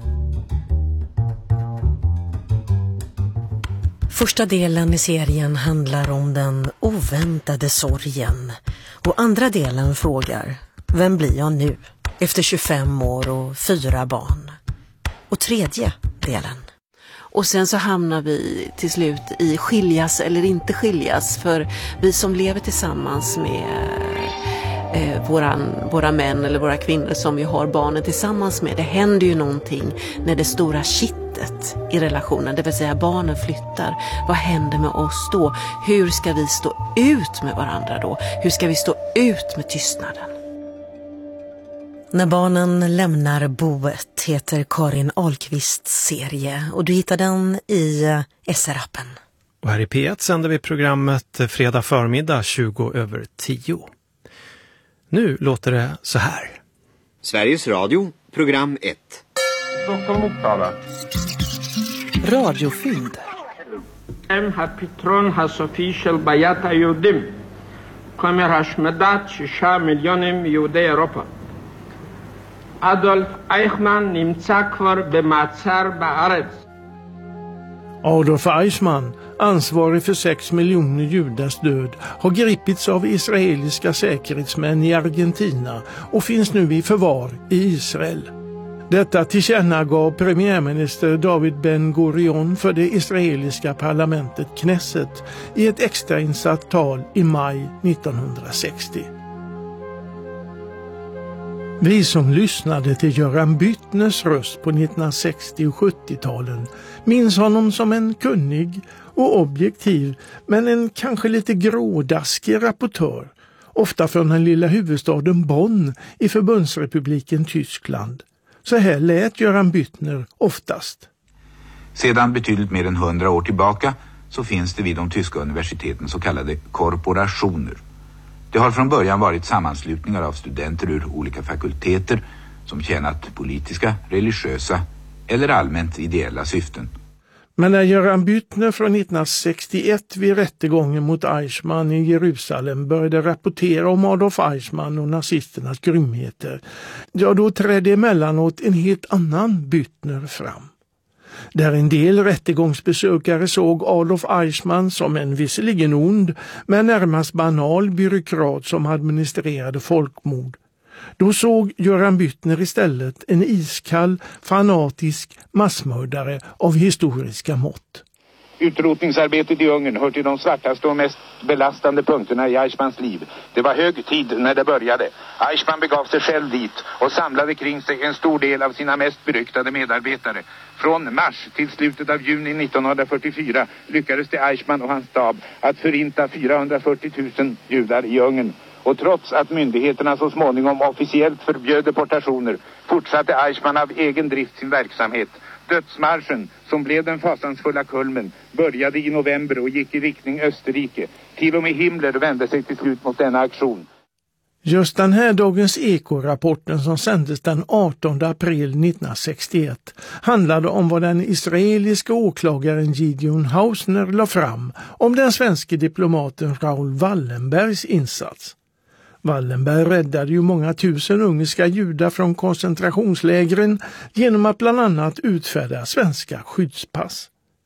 Första delen i serien handlar om den oväntade sorgen. Och andra delen frågar, vem blir jag nu? Efter tjugofem år och fyra barn. Och tredje delen.
Och sen så hamnar vi till slut i skiljas eller inte skiljas. För vi som lever tillsammans med eh, våran, våra män eller våra kvinnor som vi har barnen tillsammans med. Det händer ju någonting när det stora kittet i relationen, det vill säga barnen flyttar. Vad händer med oss då? Hur ska vi stå ut med varandra då? Hur ska vi stå ut med tystnaden?
När barnen lämnar boet heter Karin Ahlqvists serie och du hittar den i S R-appen.
Och här i P ett sänder vi programmet fredag förmiddag tjugo över tio. Nu låter det så här.
Sveriges Radio, program ett.
Radiofynd.
הפתרון הסופי של בעיית היהודים כלומר השמדת שישה מיליונים מיהודי אירופה. אדולף אייכמן נמצא כבר במעצר בארץ.
Adolf Eichmann, ansvarig för sex miljoner judars död, har gripits av israeliska säkerhetsmän i Argentina och finns nu i förvar i Israel. Detta tillkännagav premiärminister David Ben-Gurion för det israeliska parlamentet Knesset i ett extrainsatt tal i maj nittonhundrasextio. Vi som lyssnade till Göran Byttners röst på nittonhundrasextio- och sjuttio-talen minns honom som en kunnig och objektiv men en kanske lite grådaskig rapportör, ofta från den lilla huvudstaden Bonn i förbundsrepubliken Tyskland. Så här lät Göran Byttner oftast.
Sedan betydligt mer än hundra år tillbaka så finns det vid de tyska universiteten så kallade korporationer. Det har från början varit sammanslutningar av studenter ur olika fakulteter som tjänat politiska, religiösa eller allmänt ideella syften.
Men när Göran Byttner från nittonhundrasextioett vid rättegången mot Eichmann i Jerusalem började rapportera om Adolf Eichmann och nazisternas grymheter, ja då trädde emellanåt en helt annan Byttner fram. Där en del rättegångsbesökare såg Adolf Eichmann som en visserligen ond men närmast banal byråkrat som administrerade folkmord. Då såg Göran Byttner istället en iskall, fanatisk massmördare av historiska mått.
Utrotningsarbetet i Ungern hör till de svartaste och mest belastande punkterna i Eichmanns liv. Det var hög tid när det började. Eichmann begav sig själv dit och samlade kring sig en stor del av sina mest beryktade medarbetare. Från mars till slutet av juni nittonhundrafyrtiofyra lyckades det Eichmann och hans stab att förinta fyrahundrafyrtio tusen judar i Ungern. Och trots att myndigheterna så småningom officiellt förbjöd deportationer fortsatte Eichmann av egen drift sin verksamhet. Dödsmarschen, som blev den fasansfulla kulmen, började i november och gick i riktning Österrike. Till och med Himmler vände sig till slut mot denna aktion.
Just den här dagens Eko-rapporten som sändes den artonde april nittonhundrasextioett handlade om vad den israeliska åklagaren Gideon Hausner la fram om den svenska diplomaten Raoul Wallenbergs insats. Wallenberg räddade ju många tusen ungerska judar från koncentrationslägren genom att bland annat utfärda svenska skyddspass.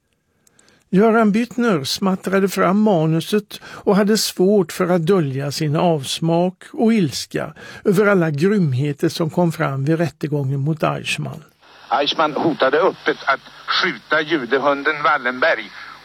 Göran Byttner smattrade fram manuset och hade svårt för att dölja sin avsmak och ilska över alla grymheter som kom fram vid rättegången mot Eichmann.
Eichmann hotade öppet att skjuta judehunden Wallenberg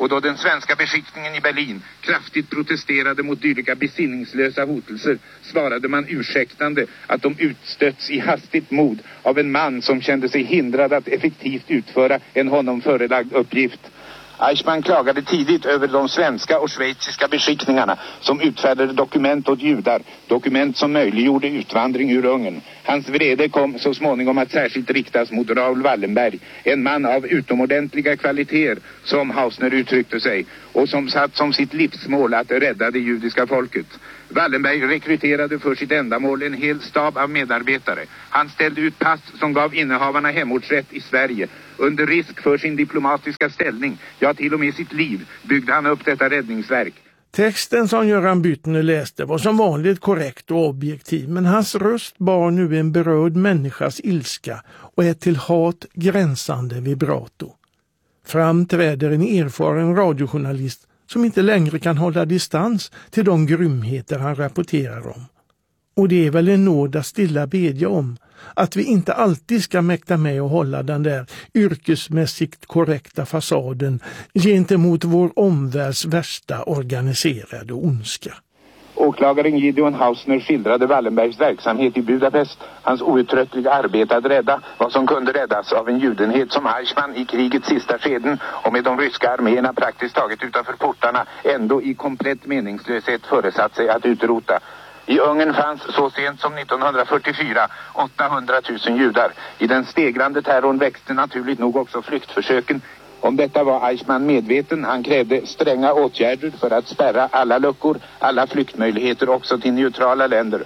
Och då den svenska beskickningen i Berlin kraftigt protesterade mot dylika besinningslösa hotelser svarade man ursäktande att de utstötts i hastigt mod av en man som kände sig hindrad att effektivt utföra en honom förelagd uppgift. Eichmann klagade tidigt över de svenska och schweiziska beskickningarna som utfärdade dokument åt judar, dokument som möjliggjorde utvandring ur Ungern. Hans vrede kom så småningom att särskilt riktas mot Raoul Wallenberg, en man av utomordentliga kvaliteter som Hausner uttryckte sig och som satt som sitt livsmål att rädda det judiska folket. Wallenberg rekryterade för sitt ändamål en hel stab av medarbetare. Han ställde ut pass som gav innehavarna hemortsrätt i Sverige. Under risk för sin diplomatiska ställning, ja till och med sitt liv, byggde han upp detta räddningsverk.
Texten som Göran Byttner läste var som vanligt korrekt och objektiv, men hans röst bar nu en berörd människas ilska och ett till hat gränsande vibrato. Fram träder en erfaren radiojournalist som inte längre kan hålla distans till de grymheter han rapporterar om. Och det är väl en nåd att stilla bedja om, att vi inte alltid ska mäkta med och hålla den där yrkesmässigt korrekta fasaden gentemot vår omvärlds värsta organiserade ondska.
Åklagaren Gideon Hausner skildrade Wallenbergs verksamhet i Budapest, hans outtröttliga arbete att rädda vad som kunde räddas av en judenhet som Eichmann i krigets sista skeden och med de ryska arméerna praktiskt taget utanför portarna ändå i komplett meningslöshet föresatt sig att utrota. I Ungern fanns så sent som nittonhundrafyrtiofyra åttahundratusen judar. I den stegrande terrorn växte naturligt nog också flyktförsöken. Om detta var Eichmann medveten. Han krävde stränga åtgärder för att spärra alla luckor, alla flyktmöjligheter också till neutrala länder.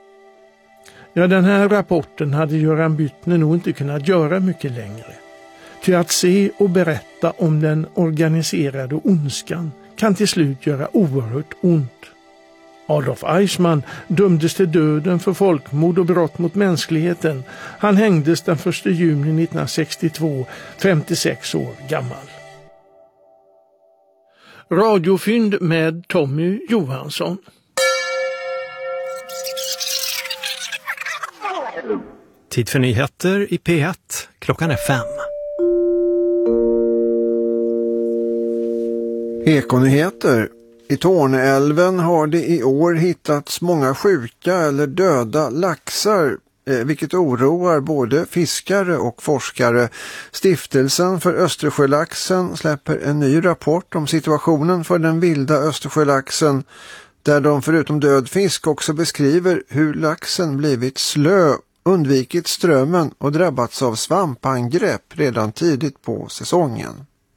Ja, den här rapporten hade Göran Byttner nog inte kunnat göra mycket längre. Till att se och berätta om den organiserade ondskan kan till slut göra oerhört ont. Adolf Eichmann dömdes till döden för folkmord och brott mot mänskligheten. Han hängdes den första juni nittonhundrasextiotvå, femtiosex år gammal. Radiofynd med Tommy Johansson.
Tid för nyheter i P ett. Klockan är fem.
Ekonyheter. I Torneälven har det i år hittats många sjuka eller döda laxar, vilket oroar både fiskare och forskare. Stiftelsen för Östersjölaxen släpper en ny rapport om situationen för den vilda Östersjölaxen, där de förutom död fisk också beskriver hur laxen blivit slö, undvikit strömmen och drabbats av svampangrepp redan tidigt på säsongen.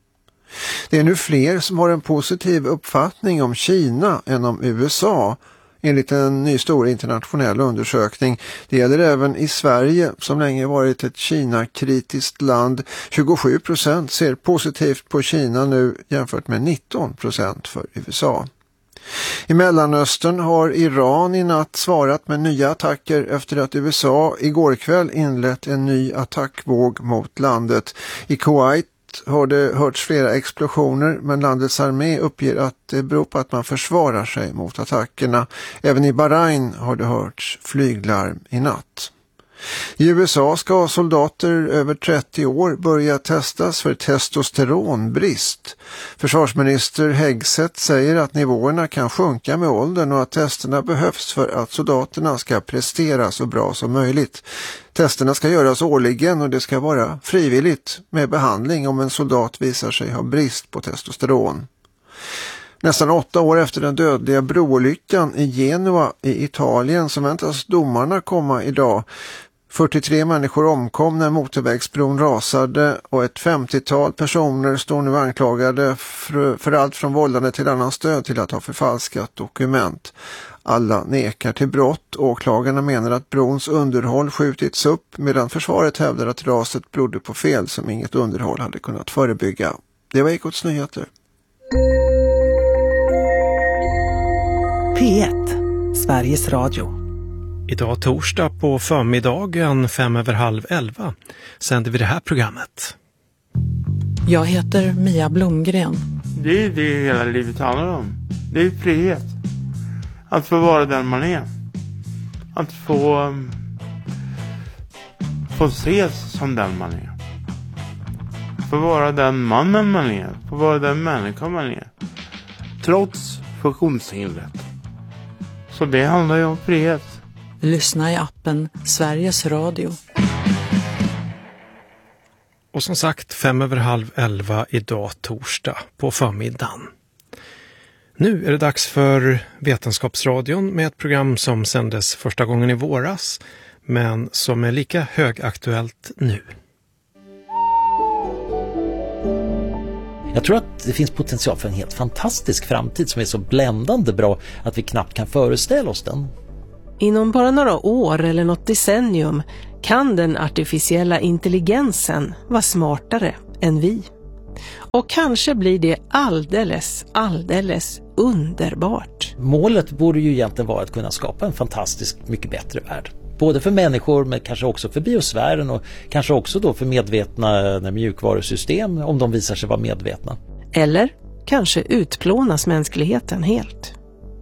Det är nu fler som har en positiv uppfattning om Kina än om U S A, enligt en ny stor internationell undersökning. Det gäller även i Sverige, som länge varit ett Kina-kritiskt land. tjugosju procent ser positivt på Kina nu jämfört med nitton procent för U S A. I Mellanöstern har Iran i natt svarat med nya attacker efter att U S A igår kväll inlett en ny attackvåg mot landet. I Kuwait har det hörts flera explosioner, men landets armé uppger att det beror på att man försvarar sig mot attackerna. Även i Bahrain har det hörts flyglarm i natt. I U S A ska soldater över trettio år börja testas för testosteronbrist. Försvarsminister Hegseth säger att nivåerna kan sjunka med åldern och att testerna behövs för att soldaterna ska prestera så bra som möjligt. Testerna ska göras årligen och det ska vara frivilligt med behandling om en soldat visar sig ha brist på testosteron. Nästan åtta år efter den dödliga broolyckan i Genua i Italien så väntas domarna komma idag. fyrtiotre människor omkom när motorvägsbron rasade och ett femtiotal personer står nu anklagade för, för allt från vållande till annan stöd till att ha förfalskat dokument. Alla nekar till brott. Åklagarna menar att brons underhåll skjutits upp medan försvaret hävdar att raset berodde på fel som inget underhåll hade kunnat förebygga. Det var Ekots nyheter.
P ett, Sveriges Radio.
Idag torsdag på förmiddagen fem över halv elva sänder vi det här programmet.
Jag heter Mia Blomgren.
Det är det hela livet handlar om. Det är frihet. Att få vara den man är. Att få få ses som den man är. få vara den mannen man är, få vara den människan man är. Trots funktionshindret. Så det handlar ju om frihet.
Lyssna i appen Sveriges Radio.
Och som sagt, fem över halv elva idag torsdag på förmiddagen. Nu är det dags för Vetenskapsradion med ett program som sändes första gången i våras, men som är lika högaktuellt nu.
Jag tror att det finns potential för en helt fantastisk framtid som är så bländande bra att vi knappt kan föreställa oss den.
Inom bara några år eller något decennium kan den artificiella intelligensen vara smartare än vi. Och kanske blir det alldeles, alldeles underbart.
Målet borde ju egentligen vara att kunna skapa en fantastiskt mycket bättre värld. Både för människor men kanske också för biosfären och kanske också då för medvetna mjukvarusystem om de visar sig vara medvetna.
Eller kanske utplånas mänskligheten helt.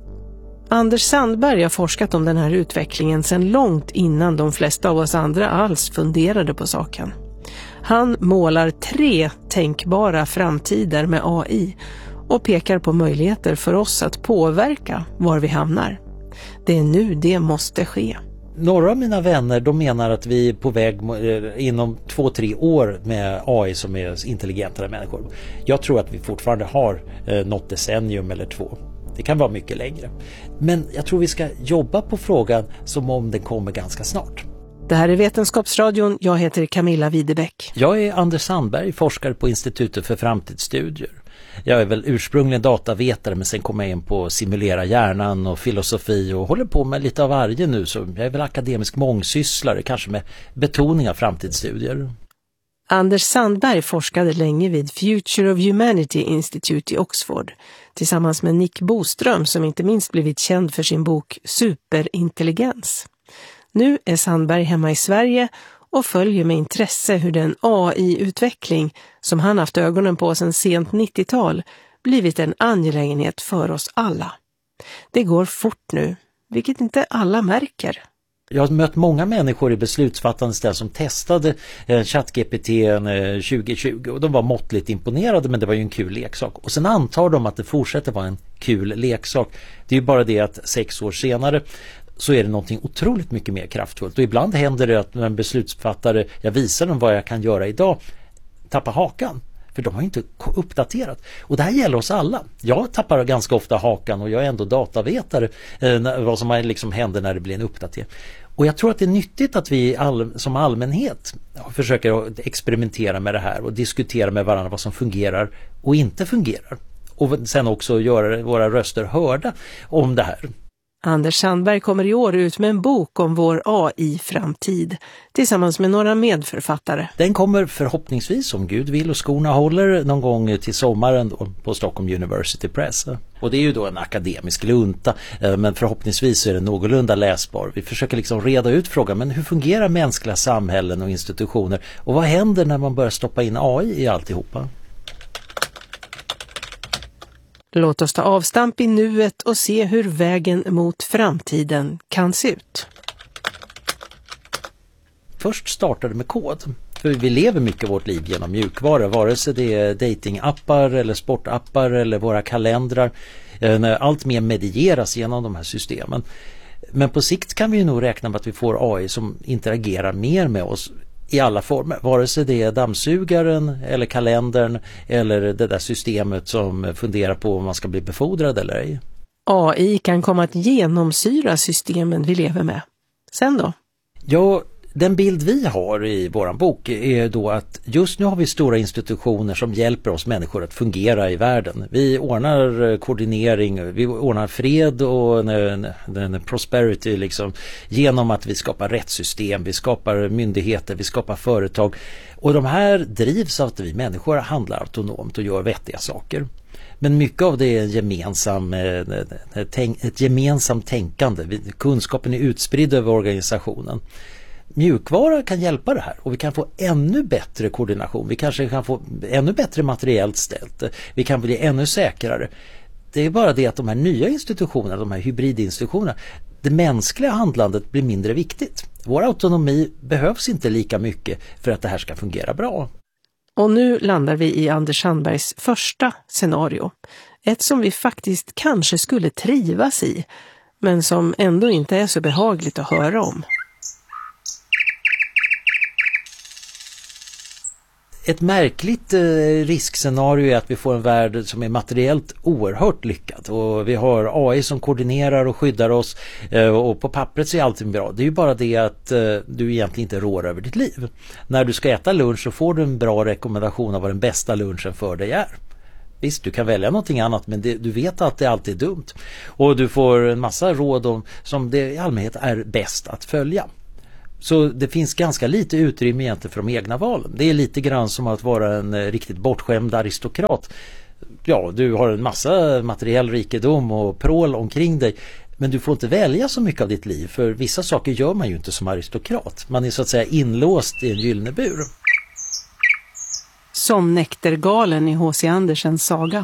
Anders Sandberg har forskat om den här utvecklingen sedan långt innan de flesta av oss andra alls funderade på saken. Han målar tre tänkbara framtider med A I och pekar på möjligheter för oss att påverka var vi hamnar. Det är nu det måste ske.
Några av mina vänner de menar att vi är på väg inom två, tre år med A I som är intelligentare människor. Jag tror att vi fortfarande har något decennium eller två. Det kan vara mycket längre. Men jag tror vi ska jobba på frågan som om den kommer ganska snart.
Det här är Vetenskapsradion. Jag heter Camilla Widebäck.
Jag är Anders Sandberg, forskare på Institutet för framtidsstudier. Jag är väl ursprungligen datavetare men sen kom jag in på simulera hjärnan och filosofi och håller på med lite av varje nu. Så jag är väl akademisk mångsysslare, kanske med betoning av framtidsstudier.
Anders Sandberg forskade länge vid Future of Humanity Institute i Oxford tillsammans med Nick Boström som inte minst blivit känd för sin bok Superintelligens. Nu är Sandberg hemma i Sverige och följer med intresse hur den A I-utveckling som han haft ögonen på sedan sent nittiotal blivit en angelägenhet för oss alla. Det går fort nu, vilket inte alla märker.
Jag har mött många människor i beslutsfattande ställ som testade eh, ChatGPT tjugo tjugo och de var måttligt imponerade, men det var ju en kul leksak. Och sen antar de att det fortsätter vara en kul leksak. Det är ju bara det att sex år senare så är det någonting otroligt mycket mer kraftfullt. Och ibland händer det att en beslutsfattare, jag visar dem vad jag kan göra idag, tappar hakan. För de har inte uppdaterat. Och det här gäller oss alla. Jag tappar ganska ofta hakan och jag är ändå datavetare. Eh, vad som liksom händer när det blir en uppdatering. Och jag tror att det är nyttigt att vi all, som allmänhet försöker experimentera med det här och diskutera med varandra vad som fungerar och inte fungerar. Och sen också göra våra röster hörda om det här.
Anders Sandberg kommer i år ut med en bok om vår A I-framtid tillsammans med några medförfattare.
Den kommer förhoppningsvis, om Gud vill och skorna håller, någon gång till sommaren då, på Stockholm University Press. Och det är ju då en akademisk lunta, men förhoppningsvis är det någorlunda läsbar. Vi försöker liksom reda ut frågan, men hur fungerar mänskliga samhällen och institutioner? Och vad händer när man börjar stoppa in A I i alltihopa?
Låt oss ta avstamp i nuet och se hur vägen mot framtiden kan se ut.
Först startade med kod. För vi lever mycket av vårt liv genom mjukvara, vare sig det är datingappar eller sportappar eller våra kalendrar. Allt mer medieras genom de här systemen. Men på sikt kan vi ju nog räkna med att vi får A I som interagerar mer med oss i alla former, vare sig det är dammsugaren eller kalendern eller det där systemet som funderar på om man ska bli befordrad eller ej.
A I kan komma att genomsyra systemen vi lever med. Sen då?
Ja, den bild vi har i våran bok är då att just nu har vi stora institutioner som hjälper oss människor att fungera i världen. Vi ordnar koordinering, vi ordnar fred och en, en prosperity liksom, genom att vi skapar rättssystem, vi skapar myndigheter, vi skapar företag. Och de här drivs av att vi människor handlar autonomt och gör vettiga saker. Men mycket av det är en gemensam, ett gemensamt tänkande. Kunskapen är utspridd över organisationen. Mjukvara kan hjälpa det här och vi kan få ännu bättre koordination. Vi kanske kan få ännu bättre materiellt ställt. Vi kan bli ännu säkrare. Det är bara det att de här nya institutionerna, de här hybridinstitutionerna, det mänskliga handlandet blir mindre viktigt. Vår autonomi behövs inte lika mycket för att det här ska fungera bra.
Och nu landar vi i Anders Sandbergs första scenario. Ett som vi faktiskt kanske skulle trivas i, men som ändå inte är så behagligt att höra om.
Ett märkligt eh, riskscenario är att vi får en värld som är materiellt oerhört lyckad. Och vi har A I som koordinerar och skyddar oss eh, och på pappret så är allting bra. Det är ju bara det att eh, du egentligen inte rår över ditt liv. När du ska äta lunch så får du en bra rekommendation av vad den bästa lunchen för dig är. Visst, du kan välja någonting annat, men det, du vet att det alltid är dumt. Och du får en massa råd om, som det i allmänhet är bäst att följa. Så det finns ganska lite utrymme egentligen för de egna valen. Det är lite grann som att vara en riktigt bortskämd aristokrat. Ja, du har en massa materiell rikedom och prål omkring dig. Men du får inte välja så mycket av ditt liv. För vissa saker gör man ju inte som aristokrat. Man är så att säga inlåst i en gyllene bur.
Som näktergalen i H C Andersens saga.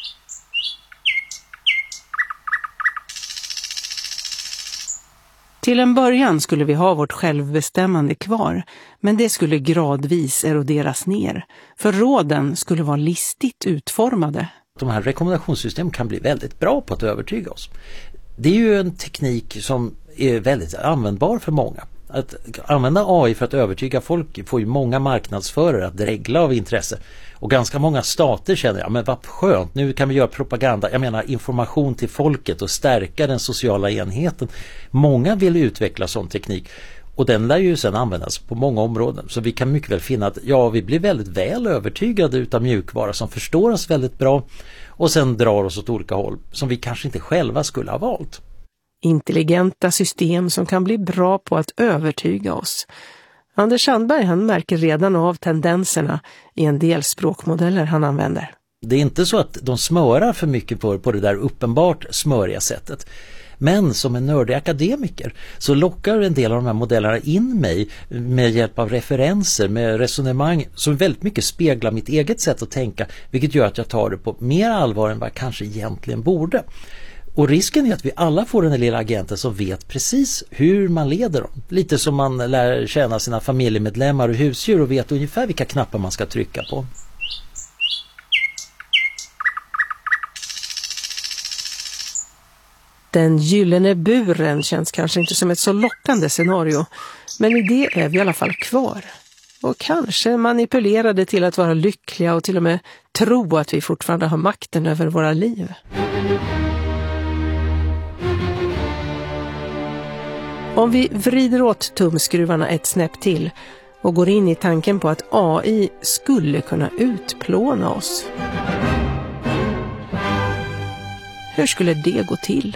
Till en början skulle vi ha vårt självbestämmande kvar, men det skulle gradvis eroderas ner, för råden skulle vara listigt utformade.
De här rekommendationssystemen kan bli väldigt bra på att övertyga oss. Det är ju en teknik som är väldigt användbar för många. Att använda A I för att övertyga folk får ju många marknadsförare att dregla av intresse. Och ganska många stater känner, ja men vad skönt, nu kan vi göra propaganda, jag menar information till folket och stärka den sociala enheten. Många vill utveckla sån teknik och den lär ju sedan användas på många områden. Så vi kan mycket väl finna att ja, vi blir väldigt väl övertygade utav mjukvara som förstår oss väldigt bra och sen drar oss åt olika håll som vi kanske inte själva skulle ha valt.
Intelligenta system som kan bli bra på att övertyga oss. Anders Sandberg han märker redan av tendenserna i en del språkmodeller han använder.
Det är inte så att de smörar för mycket på, på det där uppenbart smöriga sättet. Men som en nördig akademiker så lockar en del av de här modellerna in mig med hjälp av referenser, med resonemang som väldigt mycket speglar mitt eget sätt att tänka, vilket gör att jag tar det på mer allvar än vad jag kanske egentligen borde. Och risken är att vi alla får den lilla agenten som vet precis hur man leder dem. Lite som man lär känna sina familjemedlemmar och husdjur och vet ungefär vilka knappar man ska trycka på.
Den gyllene buren känns kanske inte som ett så lockande scenario, men i det är vi i alla fall kvar. Och kanske manipulerade till att vara lyckliga och till och med tro att vi fortfarande har makten över våra liv. Om vi vrider åt tumskruvarna ett snäpp till och går in i tanken på att A I skulle kunna utplåna oss. Hur skulle det gå till?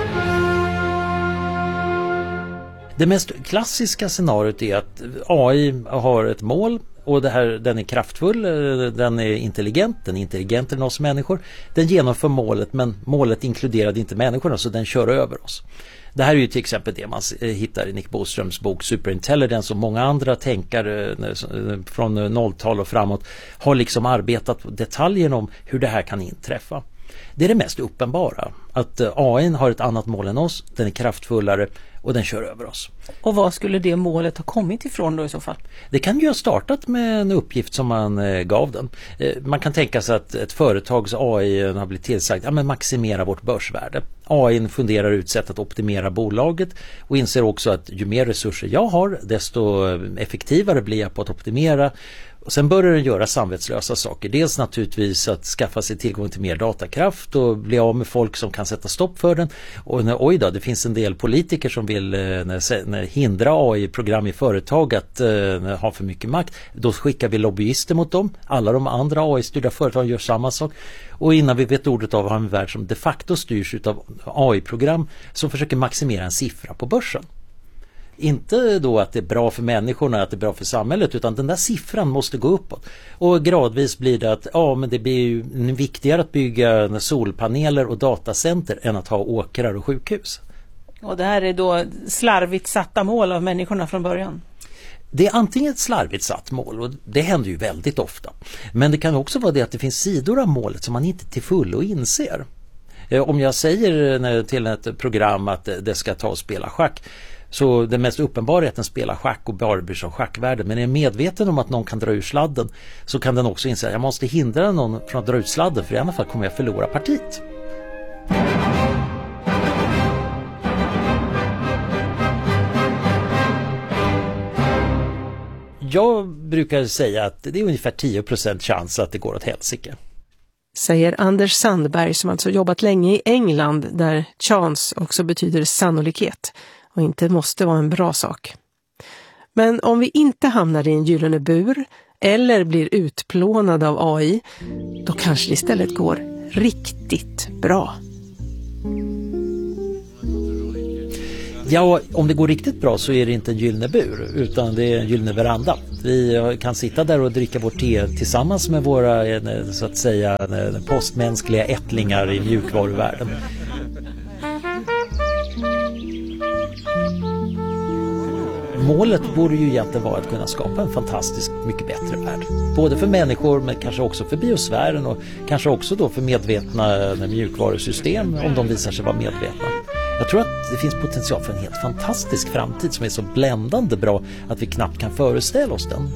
Det mest klassiska scenariot är att A I har ett mål och det här, den är kraftfull, den är intelligent, den är intelligentare än oss människor. Den genomför målet, men målet inkluderade inte människorna så den kör över oss. Det här är ju till exempel det man hittar i Nick Boströms bok Superintelligence och många andra tänkare från nolltal och framåt har liksom arbetat på detaljen om hur det här kan inträffa. Det är det mest uppenbara, att A I har ett annat mål än oss, den är kraftfullare och den kör över oss.
Och vad skulle det målet ha kommit ifrån då i så fall?
Det kan ju ha startat med en uppgift som man eh, gav den. Eh, man kan tänka sig att ett företags A I har blivit tillsagt, ja men maximera vårt börsvärde. A I funderar ut sätt att optimera bolaget och inser också att ju mer resurser jag har, desto effektivare blir jag på att optimera. Och sen börjar den göra samvetslösa saker. Dels naturligtvis att skaffa sig tillgång till mer datakraft och bli av med folk som kan sätta stopp för den. Och när, oj då, det finns en del politiker som vill när, när hindra A I-program i företag att uh, ha för mycket makt. Då skickar vi lobbyister mot dem. Alla de andra A I-styrda företagen gör samma sak. Och innan vi vet ordet av har vi en värld som de facto styrs av A I-program som försöker maximera en siffra på börsen. Inte då att det är bra för människorna, att det är bra för samhället, utan den där siffran måste gå uppåt. Och gradvis blir det att ja, men det blir ju viktigare att bygga solpaneler och datacenter än att ha åkrar och sjukhus.
Och det här är då slarvigt satta mål av människorna från början?
Det är antingen ett slarvigt satt mål och det händer ju väldigt ofta. Men det kan också vara det att det finns sidor av målet som man inte till fullo inser. Om jag säger till ett program att det ska ta och spela schack, Så det mest uppenbara är att den spelar schack och bara bryr sig om schackvärlden. Men är medveten om att någon kan dra ur sladden, så kan den också inse att jag måste hindra någon från att dra ut sladden, för i alla fall kommer jag förlora partiet. Jag brukar säga att det är ungefär tio procent chans att det går åt helsike.
Säger Anders Sandberg, som alltså jobbat länge i England, där chans också betyder sannolikhet och inte måste vara en bra sak. Men om vi inte hamnar i en gyllene bur eller blir utplånade av A I, då kanske det istället går riktigt bra.
Ja, om det går riktigt bra så är det inte en gyllene bur, utan det är en gyllene veranda. Vi kan sitta där och dricka vårt te tillsammans med våra, så att säga, postmänskliga ättlingar i mjukvaruvärlden. Målet borde ju egentligen vara att kunna skapa en fantastiskt mycket bättre värld. Både för människor, men kanske också för biosfären och kanske också då för medvetna mjukvarusystem, om de visar sig vara medvetna. Jag tror att det finns potential för en helt fantastisk framtid som är så bländande bra att vi knappt kan föreställa oss den.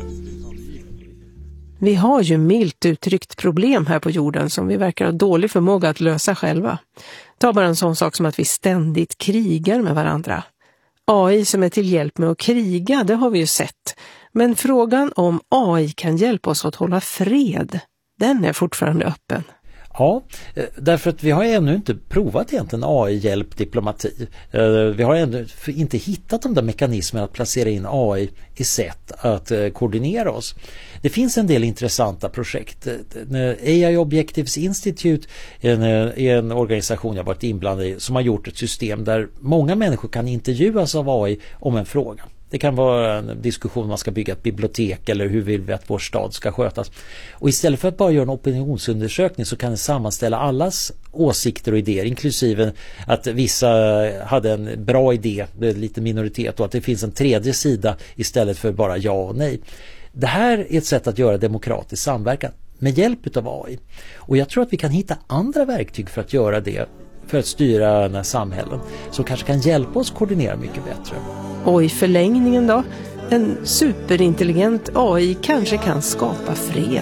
Vi har ju milt uttryckt problem här på jorden som vi verkar ha dålig förmåga att lösa själva. Ta bara en sån sak som att vi ständigt krigar med varandra. A I som är till hjälp med att kriga, det har vi ju sett. Men frågan om A I kan hjälpa oss att hålla fred, den är fortfarande öppen.
Ja, därför att vi har ännu inte provat egentligen A I-hjälp diplomati. Vi har ännu inte hittat de där mekanismerna att placera in A I i sätt att koordinera oss. Det finns en del intressanta projekt. A I Objectives Institute är en organisation jag varit inblandad i som har gjort ett system där många människor kan intervjuas av A I om en fråga. Det kan vara en diskussion om man ska bygga ett bibliotek eller hur vill vi att vår stad ska skötas. Och istället för att bara göra en opinionsundersökning så kan den sammanställa allas åsikter och idéer, inklusive att vissa hade en bra idé, lite minoritet, och att det finns en tredje sida istället för bara ja och nej. Det här är ett sätt att göra demokratisk samverkan med hjälp av A I. Och jag tror att vi kan hitta andra verktyg för att göra det, för att styra den här samhällen, som kanske kan hjälpa oss koordinera mycket bättre.
Och i förlängningen då, en superintelligent A I kanske kan skapa fred.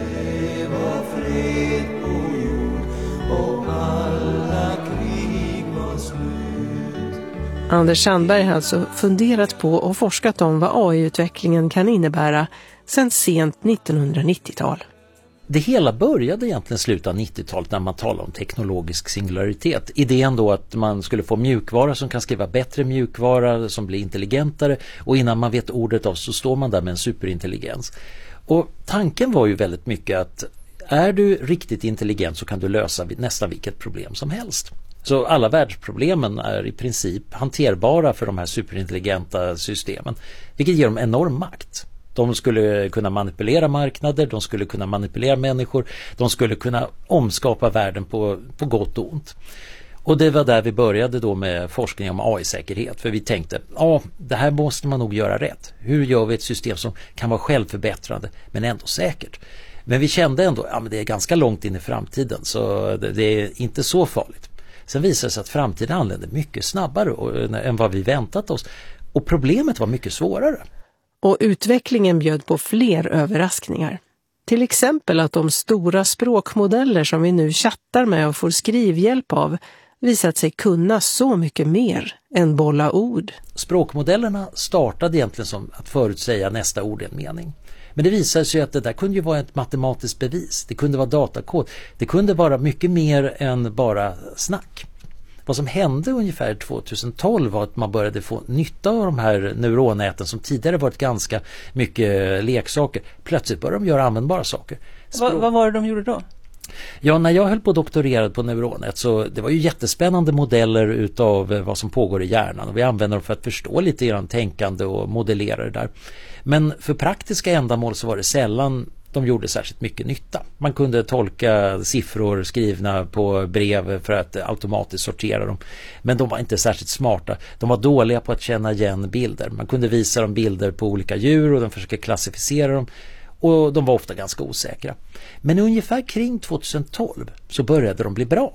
Anders Sandberg har alltså funderat på och forskat om vad A I-utvecklingen kan innebära sedan sent nittonhundranittiotal.
Det hela började egentligen sluta av nittiotalet när man talar om teknologisk singularitet. Idén då att man skulle få mjukvara som kan skriva bättre mjukvara, som blir intelligentare, och innan man vet ordet av så står man där med en superintelligens. Och tanken var ju väldigt mycket att är du riktigt intelligent så kan du lösa nästan vilket problem som helst. Så alla världsproblemen är i princip hanterbara för de här superintelligenta systemen, vilket ger dem enorm makt. De skulle kunna manipulera marknader, de skulle kunna manipulera människor, de skulle kunna omskapa världen på, på gott och ont. Och det var där vi började då med forskning om A I-säkerhet, för vi tänkte, ja, det här måste man nog göra rätt. Hur gör vi ett system som kan vara självförbättrande men ändå säkert? Men vi kände ändå, ja, men det är ganska långt in i framtiden, så det, det är inte så farligt. Sen visade det sig att framtiden anlände mycket snabbare än vad vi väntat oss, och problemet var mycket svårare.
Och utvecklingen bjöd på fler överraskningar. Till exempel att de stora språkmodeller som vi nu chattar med och får skrivhjälp av visat sig kunna så mycket mer än bolla ord.
Språkmodellerna startade egentligen som att förutsäga nästa ord i en mening. Men det visade sig att det där kunde ju vara ett matematiskt bevis. Det kunde vara datakod. Det kunde vara mycket mer än bara snack. Vad som hände ungefär tjugohundratolv var att man började få nytta av de här neuronnäten som tidigare varit ganska mycket leksaker. Plötsligt började de göra användbara saker.
Vad, vad var det de gjorde då?
Ja, när jag höll på att doktorera på neuronnät så det var ju jättespännande modeller utav vad som pågår i hjärnan, och vi använder dem för att förstå lite grann tänkande och modellera det där. Men för praktiska ändamål så var det sällan de gjorde särskilt mycket nytta. Man kunde tolka siffror skrivna på brev för att automatiskt sortera dem. Men de var inte särskilt smarta. De var dåliga på att känna igen bilder. Man kunde visa dem bilder på olika djur och de försökte klassificera dem. Och de var ofta ganska osäkra. Men ungefär kring tjugotolv så började de bli bra.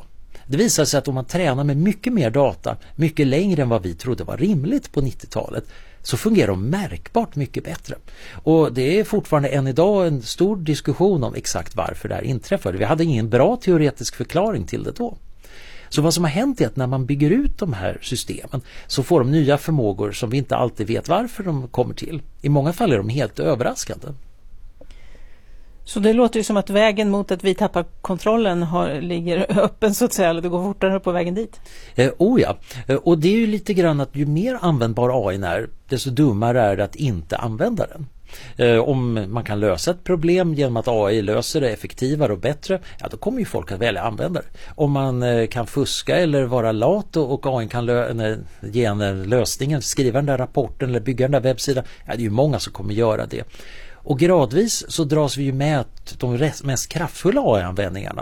Det visar sig att om man tränar med mycket mer data, mycket längre än vad vi trodde var rimligt på nittiotalet, så fungerar de märkbart mycket bättre. Och det är fortfarande än idag en stor diskussion om exakt varför det här inträffade. Vi hade ingen bra teoretisk förklaring till det då. Så vad som har hänt är att när man bygger ut de här systemen så får de nya förmågor som vi inte alltid vet varför de kommer till. I många fall är de helt överraskande.
Så det låter ju som att vägen mot att vi tappar kontrollen har, ligger öppen så att säga, eller det går fortare på vägen dit.
Eh, oh ja, eh, och det är ju lite grann att ju mer användbar A I är, desto dummare är det att inte använda den. Eh, om man kan lösa ett problem genom att A I löser det effektivare och bättre, ja då kommer ju folk att välja använda det. Om man eh, kan fuska eller vara lat och, och A I kan lö- nej, ge en lösningen, skriva den där rapporten eller bygga den där webbsidan, ja det är ju många som kommer göra det. Och gradvis så dras vi ju med att de mest kraftfulla A I-användningarna